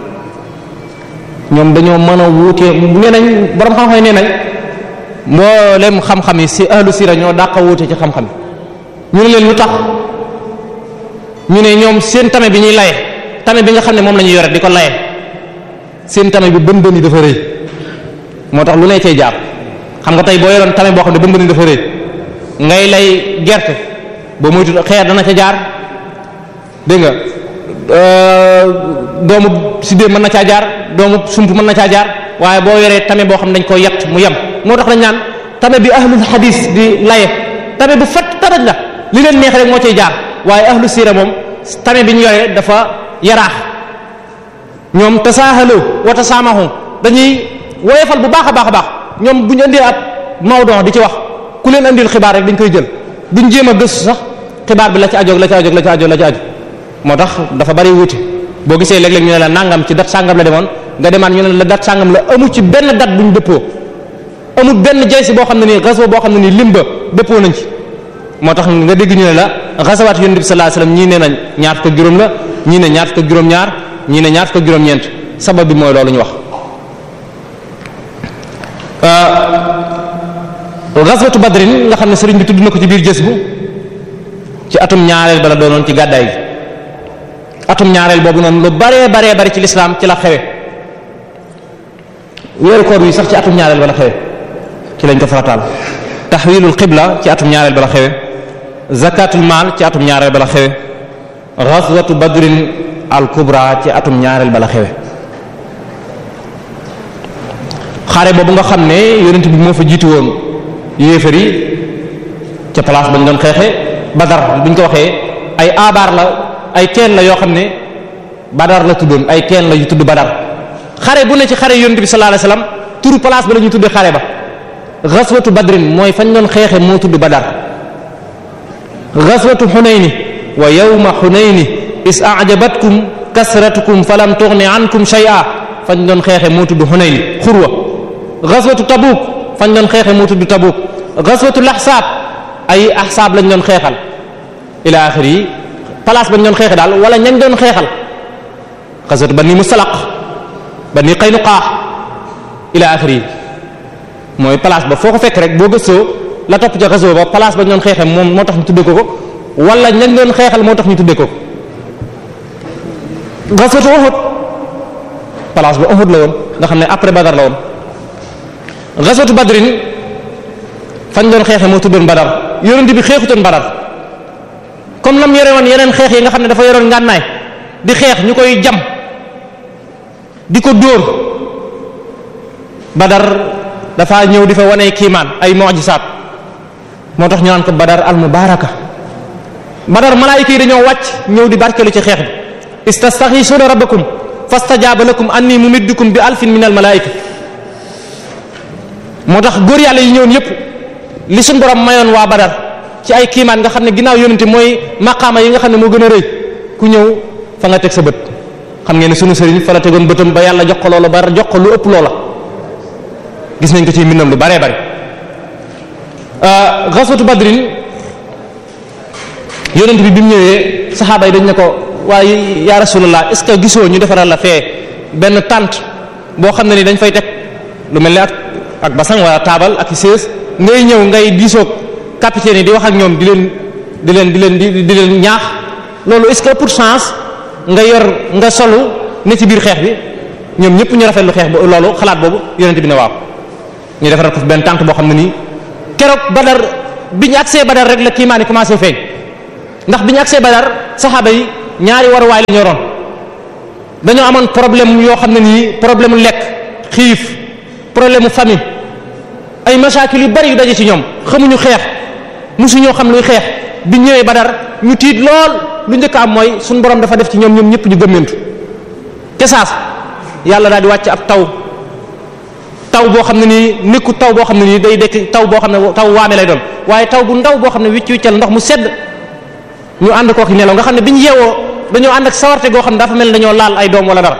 ñoom dañoo mën a wuute nee nañ borom xam-xam nee nañ mbooleem xam-xam yi si ahlu sira ñoo dàq wuute ci xam-xam ñu ne leen lu tax ñu ne ñoom seen tame bi ñuy laye tame bi nga xam ne moom la ñuy yore di ko laye seen tame bi bën bën yi dafa rëy moo tax lu ne cay jaar xam nga tey boo yoroon tame boo xam ne bën bën yi dafa rëy ngay lay gerte ba moytu xeer dana ca jaar dégg nga doomu sidéem mën na caa jaar doomu sump mën na caa jaar waaye boo yoree tame boo xam ne dañ ko yett mu yem moo tax dañ naan tame bi ahlul hadis di laye tame bu fat taraj la li leen neex rek moo cay jaar waaye ahlu siira moom tame bi ñu yoree dafa yaraax ñoom tasaahalu wa tasaamahu dañuy woyefal bu baax a baax a baax ñoom bu ñu indee ab mawdon di ci wax ku leen andil xibaar rek dañ koy jël duñ jéem a gëstu sax xibaar bi la ci ajoog la ci ajoog la ci ajoog la ci aju moo tax dafa bari wuute boo gisee léeg-léeg ñu ne la nangam ci dat sàngam la demoon nga demaat ñu ne la dat sàngam la amu ci benn dat buñ dëppoo amul benn jaysi boo xam ne nii ghazwa boo xam ne nii limba dëppoo nañ ci moo tax nga dégg ñu ne la ghazawaat yonent bi sallallahu alayhi wasallam ñii ne nañ ñaar fukk ak juróom la ñii ne ñaar fukk ak juróom-ñaar ñii ne ñaar fukk ak juróom-ñeent sabab bi mooy loolu ñu wax. ghazwatu badrin nga xam ne sëriñ bi tudd na ko ci biir jës bu ci atum ñaareel ba la doonoon ci gàddaay gi atum ñaareel boobu noonu lu baree bari ci lislaam ci la xewe weeru koor wi sax ci atum ñaareel ba la xewe ci lañ ko farataal tahwilul qibla ci atum ñaareel ba la xewe zakatul maal ci atum ñaareel ba la xewe ghazwatu badrin al kubra ci atum ñaareel ba la xewe xare boobu nga xam ne yonent bi moo fa jiitu woon yéefar yi ca place bañ doon xeexe badar buñ ko waxee ay abaar la ay teen la yoo xam ne badar la tuddoon ay teen la yu tudd badar xare bu ne ci xare yonent bi sallallahu alayhi wasallam turu place ba la ñuy tuddee xare ba ghazwatu badrin mooy fañ doon xeexe moo tudd badar ghazwatu hunayni wa yawma hunayni is a'jabatkum kasratukum falam tughni ankum shay'a fañ doon xeexe moo tudd hunayni xurwa ghazwatu tabuk fañ doon xeexe moo tudd tabuk ghazwatu lahsab ay ahsaab lañ doon xeexal ila axiri yi place bañ doon xeexe daal wala ñañ doon xeexal ghazwatu bani mustalaq bani qaynuqa ila axiri yi mooy place ba foo ko fekk rek boo gëstoo la topp ca ghazwa ba place bañ doon xeexe moom moo tax ñu tudde ko ko wala ñañ doon xeexal moo tax ñu tudde ko ghazwatu Uhud place ba Uhud la woon nga xam ne après Badar la woon ghazwatu Badrin fañ doon xeexe moo tuddoon Badar yonent bi xeexutoon Badar comme lam yore woon yeneen xeex yi nga xam ne dafa yoroon ngànnaay di xeex ñu koy jam di ko dóor Badar dafa ñëw di fa wane kiimaan ay mu'jisaat moo tax ñu naan ko Badar al mubaraka Badar malaayika yi dañoo wàcc ñëw di barkelu ci xeex bi istastaghithuna rabbakum fastajaba lakum anni mumiddukum bi alfin min al malaayika moo tax góor yàlla yi ñëwoon yépp li suñ borom mayoon waa Badar ci ay kiimaan nga xam ne ginnaaw yonente mooy maqaama yi nga xam ne moo gën a rëy ku ñëw fa nga teg sa bët xam ngeen ne sunu sëriñ fa la tegoon bëtam ba yàlla jox ko loola ba jox ko lu ëpp loola gis nañ ko ci mbindam lu baree bari ghazwatu badrin yonent bi mu ñëwee saxaaba yi dañ ne ko waaye ya rasulullah est-ce que gisoo ñu defaral la fee benn tente boo xam ne ni dañ fay teg lu mel ne ak basang wala taabal ak sées ngay ñëw ngay diisoog capitaine yi di wax ak ñoom di leen ñaax loolu est-ce que pour chance nga yor nga solu ne ci biir xeex bi ñoom ñëpp ñu rafetlu xeex loolu xalaat boobu yonent bi ne waaw ñu defaral ko benn tente boo xam ne nii keroog Badar bi ñu agsee Badar rek la kiimaan yi commencé feeñ ndax bi ñu agsee Badar saxaaba yi ñaari waruwaay la ñu yoroon dañoo amoon problème yoo xam ne nii problème mu lekk xiif problème mu famille ay masaakil yu bari yu daje ci ñoom xamuñu xeex musuñoo xam luy xeex bi ñëwee Badar ñu tiit lool lu njëkk am mooy suñu borom dafa def ci ñoom ñëpp ñu gëmmentu te saas yàlla daal di wàcc ab taw boo xam ne nii nekku taw boo xam ne nii day dekk taw boo xam ne taw waame lay doon waaye taw bu ndaw boo xam ne wiccal ndox mu sedd ñu ànd kooki nelaw nga xam ne bi ñu yeewoo dañoo ànd ak sawarte goo xam ne dafa mel dañoo laal ay doom wala dara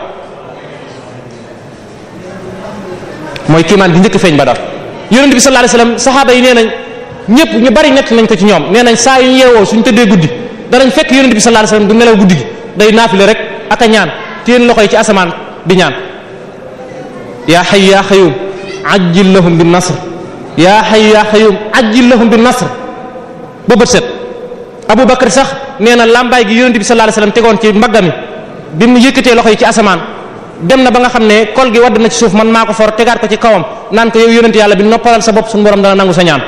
mooy kiimaan gi njëkk feeñ Badar yonent bi sallallahu alayhi wasallam saxaaba yi nee nañ ñëpp ñu bari nett nañ ko ci ñoom nee nañ saa yu ñu yeewoo suñ tëddee guddi danañ fekk yonent bi sallallahu alayhi wasallam du nelaw guddi gi day naafile rek ak a ñaan téen loxo yi ci asamaan di ñaan yaa hayyu yaa qayyum ajjil lahum bin nasr yaa hayyu yaa qayyum ajjil lahum bin nasr ba bët set Abu Bakar sax nee na lambaay gi yonent bi sallallahu alayhi wasallam tegoon ci mbaggami bi mu yëkkatee loxo yi ci asamaan dem na ba nga xam ne kol gi wadd na ci suuf man maa ko for tegaat ko ci kawam naan ko yow yonent yàlla bi noppalal sa bopp suñu borom dana nangu sa ñaan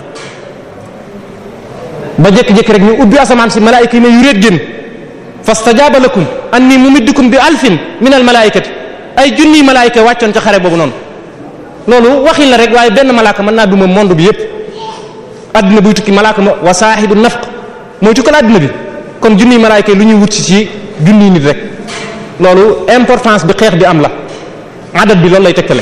ba jékki-jékki rek ñu ubbi asamaan si malaayika yi ne yuréet génn fastajaaba lakum anni mumiddukum bi alfin min al malaayikati ay junniy malaayika wàccoon ca xare boobu noonu loolu waxin la rek waaye benn malaaka mën naa duma monde bi yépp adduna buy tukki malaaka ma wa saahibu nafq mooy tukkal adduna bi kon junniy malaayika lu ñuy wut ci junniy nit rek loolu importance bi xeex bi am la adat bi loolu lay tekkale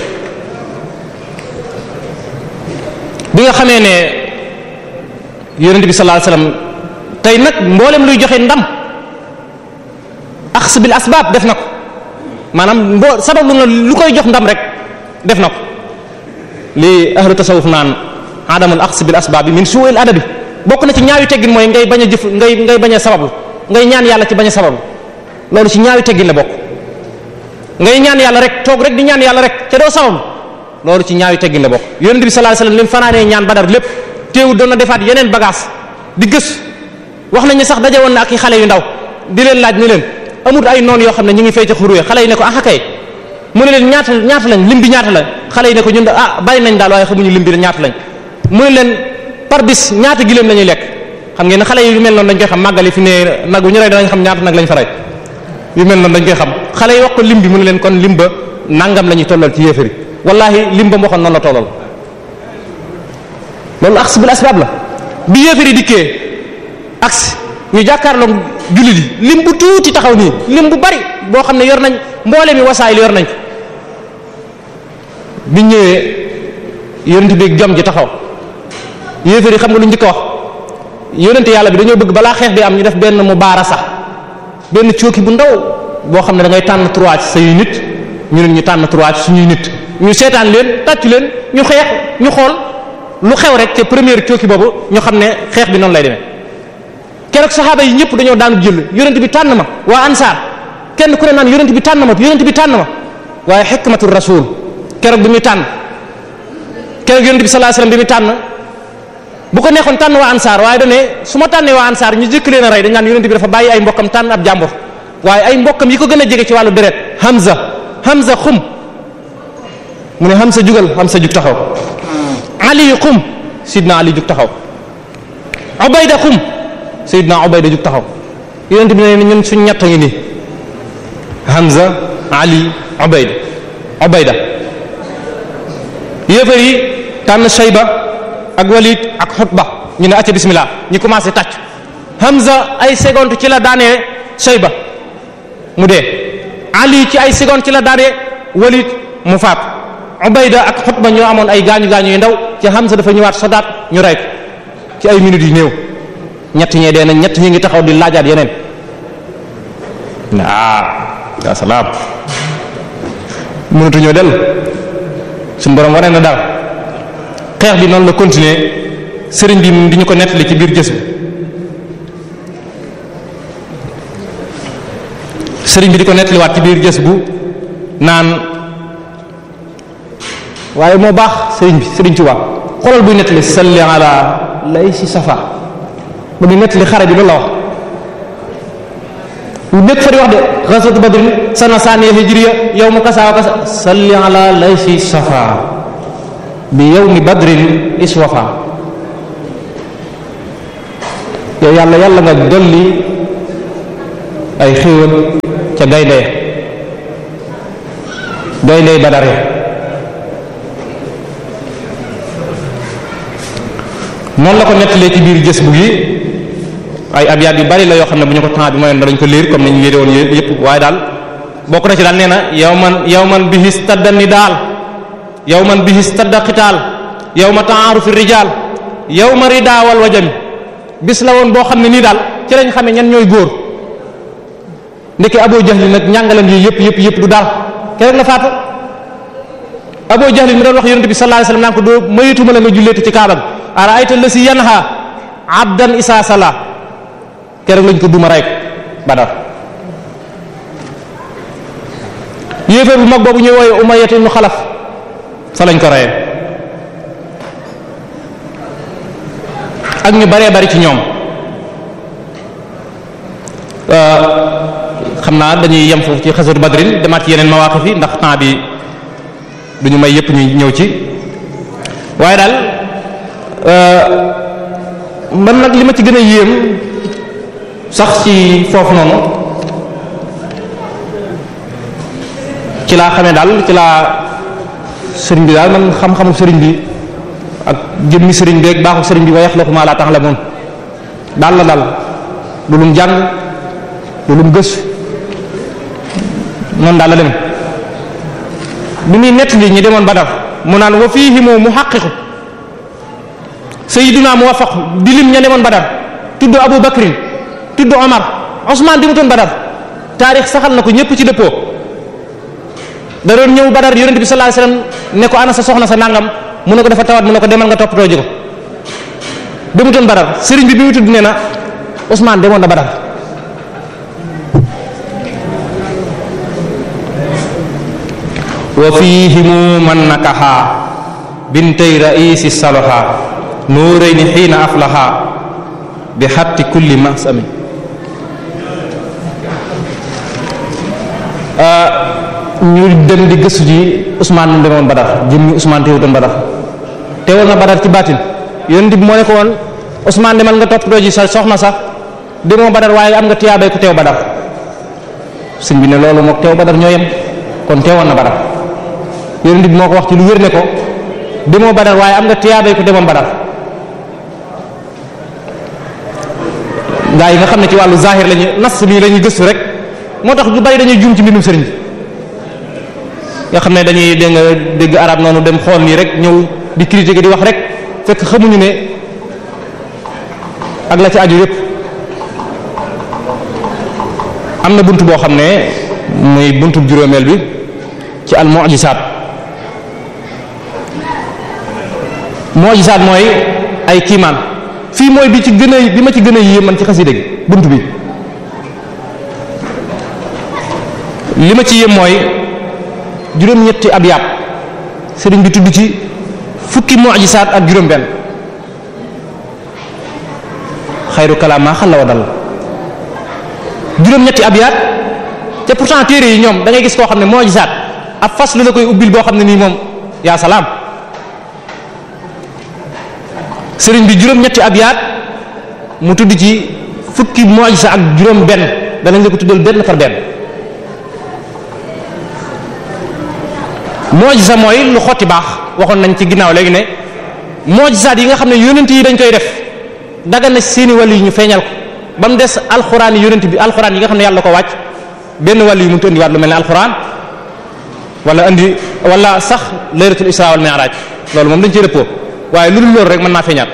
bi nga xamee ne yonent bi sallallahu alayhi wasallam tey nag mboolem luy joxe ndam axs bil asbaab def na ko maanaam sabab lu koy jox ndam rek def na ko li ahlu tasawuf naan adamul axs bil asbaab min su'il adabi bokk na ci ñaawi teggin mooy ngay bañ a jëf ngay bañ a sabablu ngay ñaan yàlla ci bañ a sabablu loolu ci ñaawi teggin la bokk ngay ñaan yàlla rek toog rek di ñaan yàlla rek te doo sabablu loolu ci ñaawi teggin la bokk yonent bi sallallahu alayhi wasallam lim fanaanee ñaan Badar lépp teewul doon na defaat yeneen bagage di gës wax nañu sax daje woon na ak i xale yu ndaw di leen laaj ni leen amul ay noon yoo xam ne ñu ngi fay ca xuruwe xale yi ne ko ah kay mu ne leen ñaata lañ lim bi ñaata la xale yi ne ko ñun bari nañ daal waaye xamuñu lim bi ñaata lañ mu ne leen par bis ñaata giléem la ñuy lekk xam ngeen ne xale yi yu mel noonu dañ koy xam màggali fi ne nag wu ñu rey danañ xam ñaata nag lañ fa rey yu mel noonu dañ koy xam xale yi wax ko lim bi mu ne leen kon lim ba nangam la ñuy tollal ci yéefari wallahi lim ba mu waxoon noonu la tollal loolu aks bil asbab la bi yéefari dikkee aks ñu jàkkaarloo jullit yi lim bu tuuti taxaw nii lim bu bari boo xam ne yor nañ mboole mi wasaay li yor nañ ko bi ñëwee yonent bi jom ji taxaw yéefari xam nga lu njëkk a wax yonent yàlla bi dañoo bëgg balaa xeex bi am ñu def benn mubaarasa benn cooki bu ndaw boo xam ne da ngay tànn 3 ci say nit ñu ne ñu tànn 3 ci suñuy nit ñu seetaan leen tàccu leen ñu xeex ñu xool lu xew rek te première cooki boobu ñu xam ne xeex bi noonu lay demee keroog saxaaba yi ñëpp dañoo daanu jël yonent bi tànn ma waa ansaar kenn ku ne naan yonent bi tànn ma yonent bi tànn ma waaye hikmatul rasul keroog bi muy tànn keroog yonent bi sallallahu alayhi wasallam bi muy tànn bu ko neexoon tànn waa ansaar waaye dañ ne su ma tànnee waa ansaar ñu jëkk leen a rey dañ naan yonent bi dafa bàyyi ay mbokkam tànn ab jàmbur waaye ay mbokkam yi ko gën a jege ci wàllu deret Hamza xum mu ne Hamza jugal Hamza jug taxaw Ali xum Sidna Ali jug taxaw Ubayda xum Sidna Ubayda jug taxaw yonent bi ne ñun suñ ñett ngi nii Hamza Ali Ubayda yéefar yi tànn Shayba ak Walid ak Xutba ñu ne acca bismillah ñu commencé tàcc Hamza ay seconde ci la daanee Shayba mu dee Ali ci ay seconde ci la daanee Walid mu faat Ubayda ak Xutba ñoo amoon ay gaañu yu ndaw ci Hamza dafa ñëwaat sodaat ñu rey ko ci ay minutes yu néew ñett ñee dee nañ ñett ñi ngi taxaw di laajaat yeneen yaa salaam mënatuñoo del suñu borom wane na daal xeex bi noonu la continuer sëriñ bi di ñu ko nettali ci biir gës bi sëriñ bi di ko nettaliwaat ci biir gës bu naan waaye moo baax sëriñ Tuubaa xoolal buy nettali salli ala lay si safa ba muy nettali xare bi loolu la wax ñu nekk fa di wax de ghazwat badr sana saniya hijriya yawmu kasa wa kasa salli ala lay si safa bi yawmi badrin iswafa yow yàlla yàlla nga dolli ay xéewal ca gayndee Badar noonu la ko nettalee ci biir gës bu gi ay abyaat yu bari la yoo xam ne bu ñu ko temps bi mayoon dañ ko liir comme nañu yére woon yëpp waaye daal bokk na ci daal nee na yawman bihi stadda nidaal yawman bihi stadda qitaal yawma ta'arufi rijaal yawma ridaa wal wajam bis la woon boo xam ne nii daal ci lañ xamee ñan ñooy góor ndeke Abu Jahl nag njàngalam yi yëpp du daal keroog la faatu Abu Jahl mi doon wax yonent bi sallallahu alayhi wasallam naan ko doo mayituma la nga julleeti ci kaaba bi ara'ayta allasi yanha abdan isa sala keroog lañ ko duma ray ko Badar yéeféer bu mag boobu ñuy wooye Umayya ibn Xalaf fa lañ ko reyee ak ñu baree bari ci ñoom xam naa dañuy yem foofu ci xasatu Badrin demaat ci yeneen mawaqif yi ndax temps bi duñu may yépp ñu ñëw ci waaye daal man nag li ma ci gën a yéem sax ci foofu noonu ci laa xamee daal ci laa sëriñ bi daal man xam-xamu sëriñ bi ak jëmmi sëriñ bi ak baaxu sëriñ bi wa yaxluqu ma la ta'lamun daal la daal lu lum jàng lu lum gëstu noonu daal la dem bi muy nett li ñi demoon Badar mu naan wa fiihimu muhaqqiqu sayyiduna muwaffaq di lim ña demoon Badar tudd Abu Bakrin tudd Omar Ousmane di mu toon Badar taarix saxal na ko ñëpp ci dëppoo da doon ñëw Badar yonent bi sallallahu alayhi wasallam ne ko ana sa soxna sa nangam mu ne ko dafa tawat mu ne ko demal nga toppatoo ji ko di mu toon Badar sëriñ bi mu tudd nee na Ousmane demoon na Badar wa fiihimu man nakaha bintay raisi salaha nuurayni xiina aflaha bi xatti kulli masami ñu dem di gëstu ji Ousmane mu demoon Badar jëmmi Ousmane teewutoon Badar teewoon na Badar ci baatin yonent bi moo ne ko woon Ousmane demal nga toppatoo ji sa soxna sax demoo Badar waaye am nga tiyaabay ku teew Badar sëñ bi ne loolu mook teew Badar ñoo yem kon teewoon na Badar yonent bi moo ko wax ci lu wér ne ko demoo Badar waaye am nga tiyaabay ku demoon Badar gaa yi nga xam ne ci wàllu zahir lañu nas lii la ñuy gëstu rek moo tax ñu bari dañuy juum ci mbindum sëriñ nga xam ne dañuy dégg arab noonu dem xool nii rek ñëw di critiquer di wax rek fekk xamuñu ne ak la ci aju yépp am na bunt boo xam ne muy buntu juróomeel bi ci al mu'jisaat mooy ay kiimaan fii mooy bi ma ci gën a yéem man ci xasida gi bunt bi li ma ci yéem mooy juróom-ñetti abyaat sëriñ bi tudd ci fukki mu'jisaat ak juróom-benn xayru kalaam maa xalla wa dal juróom-ñetti abyaat te pourtant téere yi ñoom da ngay gis koo xam ne mu'jisaat ab fas lu la koy ubbil boo xam ne nii moom yaa salaam sëriñ bi juróom-ñetti abyaat mu tudd ci fukki mu'jiza ak juróom-benn danañ la ko tuddal benn par benn mu'jiza mooy lu xotti baax waxoon nañ ci ginnaaw léegi ne mu'jizaat yi nga xam ne yonent yi dañ koy def dagan na seeni wàll yi ñu feeñal ko ba mu des alxuraan yi yonent bi alxuraan yi nga xam ne yàlla ko wàcc benn wàll yi mënut a indiwaat lu mel ne alxuraan wala sax laylatul isra wal mi'raj loolu moom dañ ci rëppoo waaye lu dul loolu rek mën naa feeñaat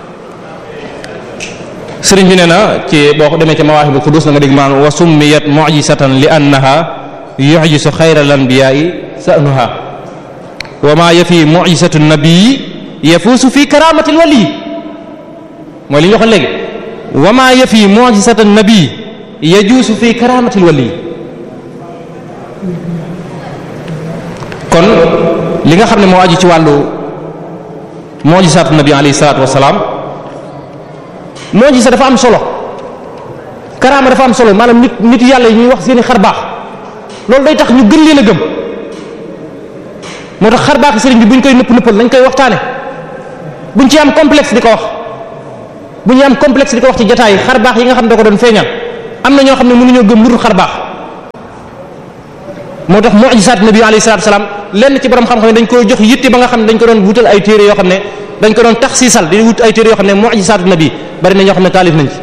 sëriñ bi nee na ci boo ko demee ci mawaahibul qudus na nga dégg maanaam wa summiyat mu'jizatan li annaha yu'jizu xayral anbiya'i sa'nuha wa ma yafi mu'jizatu nabii yafuusu fi karamatil wali mooy li ñu waxoon léegi wa ma yafi mu'jizatu nabii yajuusu fi karamatil wali kon li nga xam ne moo aju ci wàllu mu'jizaatu nabi alayhi salaatu wasalaam mu'jiza dafa am solo karaama dafa am solo maanaam nit yàlla yi ñuy wax seeni xar baax loolu day tax ñu gën leen a gëm moo tax xar baax sëriñ bi buñ koy nëppal nañ koy waxtaane buñ ci am complexe di ko wax bu ñu am complexe di ko wax ci jotaay xar baax yi nga xam ne da ko doon feeñal am na ñoo xam ne mënuñoo gëm lu dul xar baax. moo tax mu'jizaat nabi alayhi salaatu salaam lenn ci borom xam-xam dañ koy jox yitte ba nga xam ne dañ ko doon wutal ay téere yoo xam ne dañ ko doon taxsiisal di wut ay téere yoo xam ne mu'jizaatu nabi bari na ñoo xam ne taalif nañ ci.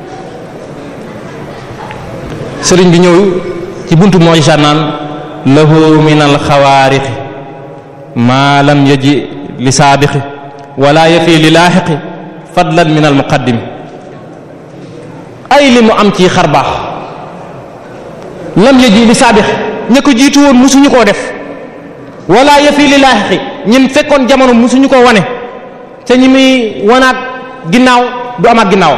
sëriñ bi ñëw ci buntu mu'jizaat naan lahu min al xawaariqi ma lam yaji li saabiqi wala yafi li laaxiqi fadlan min al muqaddimi ay li mu am ci xar baax lam yaji li saabiqi ña ko jiitu woon musuñu koo def wala yafi li laaxiqi ñim fekkoon jamono musuñu koo wane te ñi muy wanaat ginnaaw du amaat ginnaaw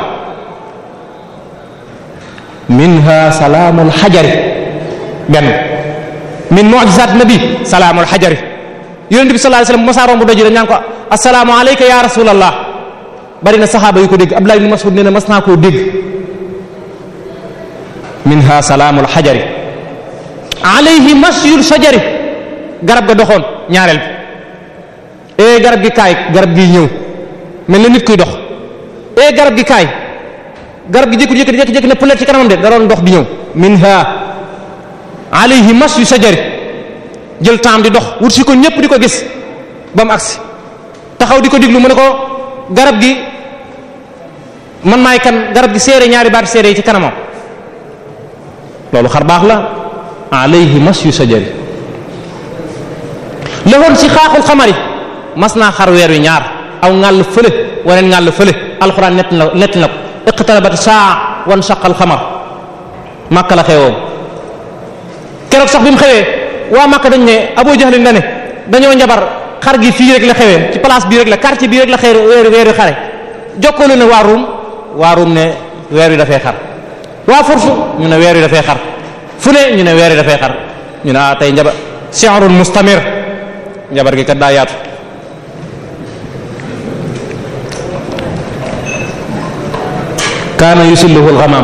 minha salaamul xajari benn min mu'jizaat nabi salaamul xajari yonent bi sallallahu alayhi wasallam bu masaa romb doji dañ naan ko assalaamu alayka ya rasulallah bari na saxaaba yu ko dégg Abdullah ibn Mas'ud nee na mas naa koo dégg minha salaamul xajari alayhi masyul shajari garab ga doxoon ñaareel bi garab gi kaay garab gi ñëw mel na nit kuy dox garab gi kaay garab gi jékki-jékki ne pëlet ci kanamam de da doon dox di ñëw minha alayhi masyu shajari jël temps di dox wut si ko ñëpp di ko gis ba mu agsi taxaw di ko diglu mu ne ko garab gi man maay kan garab gi seere ñaari baat seere yi ci kanamam loolu xar baax la alayhi masyu shajari lawoon si xaaxul xamari mas naa xar weer wi ñaar aw ngàll fële waneen ngàll fële alxuraan nett na ko iqtarabat saa wan shaqal xamar Makka la xewoon keroog sax bi mu xewee waa Makka dañ ne Abu Jahl na ne dañoo njabar xar gi fii rek la xewee ci place bii rek la quartier bii rek la weer wi xare jokkoolu ne waa Ruum ne weer wi dafay xar waa Fursu ñu ne weer wi dafay xar fu ne ñu ne weer wi dafay xar ñu ne tey njabar shi'run mustamir njabar gi kat daa yaatu kaana yusilluhu al-ghamaam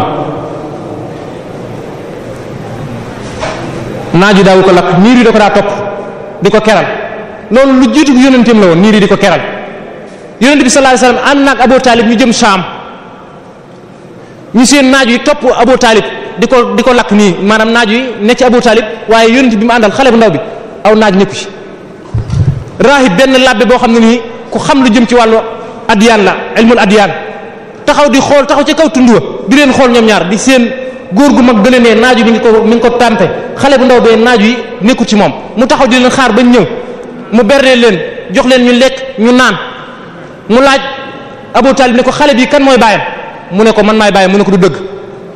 naaju daawu ko lakk niir yi da ko daa topp di ko keral loolu lu jiitu yonenteem la woon niir yi di ko keral yonent bi sallallahu alayhi wasallam ànd naag Abu Talib ñu jëm Saam ñu seen naaju yi topp Abu Talib di ko lakk nii maanaam naaju yi ne ci Abu Talib waaye yonent bi mu àndal xale bu ndaw bi aw naaj nekku ci raahib benn labbe boo xam ne nii ku xam lu jëm ci wàllu adiyaan la ilmul adiyaan taxaw di xool taxaw ci kaw tund wa di leen xool ñoom ñaar di seen góor gu mag gële ne naaju mi ngi ko tàmpe xale bu ndaw bee naaju yi nekkul ci moom mu taxaw di leen xaar bañ ñëw mu berne leen jox leen ñu lekk ñu naan mu laaj Abu Talib ne ko xale bi kan mooy baayam mu ne ko man maay baayam mu ne ko du dëgg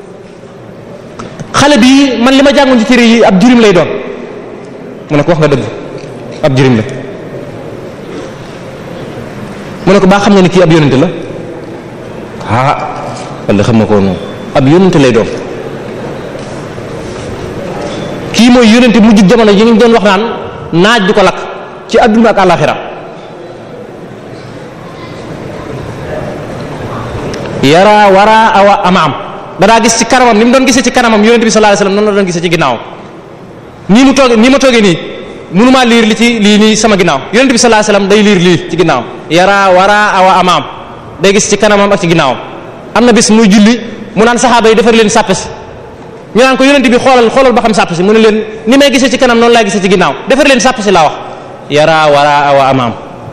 xale bi man li ma jàngoon ci téere yi ab jirim lay doon mu ne ko wax nga dëgg ab jirim la mu ne ko baa xam nga ni kii ab yonente la walla xam nga ko noonu ab yonente lay doon kii mooy yonente mujj jamono yi ñu doon wax naan naaj du ko lakk ci adduna ak àllaxira yara wara awa amaam dadaa gis ci kanamam ni mu doon gisee ci kanamam yonente bi sallallahu alayhi wasallam noonu la doon gisee ci ginnaawam nii ma toogee nii mënumaa liir li ci lii nii sama ginnaaw yonente bi sallallahu alayhi wasallam day liir lii ci ginnaawam yara wara awa amaam day gis ci kanamam ak ci ginnaawam am na bis muy julli mu naan saxaaba yi defar leen sàppe si ñu naan ko yonente bi xoolal ba xam sàppe si mu ne leen ni may gisee ci kanam noonu laay gisee ci ginnaaw defar leen sàppe si laa wax yara wara awa amaam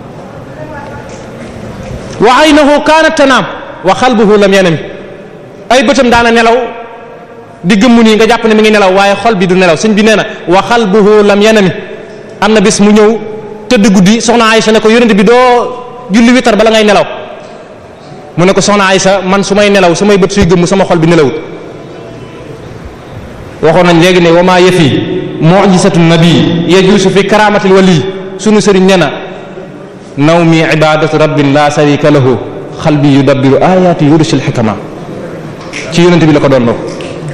wa aynahu kaanat tanaam wa xalbuhu lam yanam ay bëtam daana nelaw di gëmmu nii nga jàpp ne mi ngi nelaw waaye xol bi du nelaw sëñ bi nee na wa xalbuhu lam yanami am na bis mu ñëw tëdd guddi soxna Aysa ne ko yonente bi doo julli witar bala ngay nelaw mu ne ko soxna Aysa man su may nelaw samay bët suy gëmm sama xol bi nelawut waxoon nañ léegi ne wa maa yafi mu'jizatu nabi yajuusu fi karamatil wali sunu sëriñ nee na nawmi ibadatu rabbin la sharika lahu xalbi yudabbiru ayati yursil xikama ci yonente bi la ko doon loo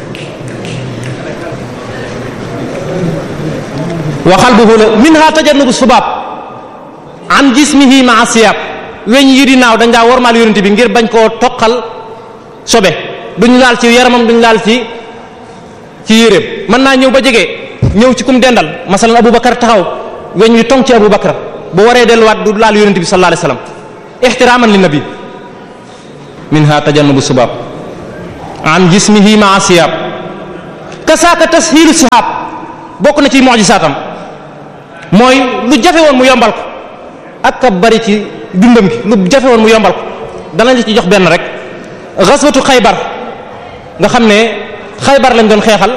wa xalbuhu la minha tajannubu subaab an jismihi ma'a siyab weñ yi di naaw dañ daa wormaal yonente bi ngir bañ koo toqal sobe duñ laal ci yaramam duñ laal ci yéreem mën naa ñëw ba jege ñëw ci kum dendal masalan Abubakar taxaw weñ wi tong ci Abubakar bu waree delluwaat du laal yonente bi sallallahu alayhi wasallam ihtiraaman li nabi minha tajannubu subab an jismihi ma'a siyab kasaaka tashilu sihab bokk na ci mu'jizaatam mooy lu jafe woon mu yombal ko ak ka bari ci dundam gi lu jafe woon mu yombal ko danañ ci jox benn rek ghazwatu Xaybar nga xam ne Xaybar lañ doon xeexal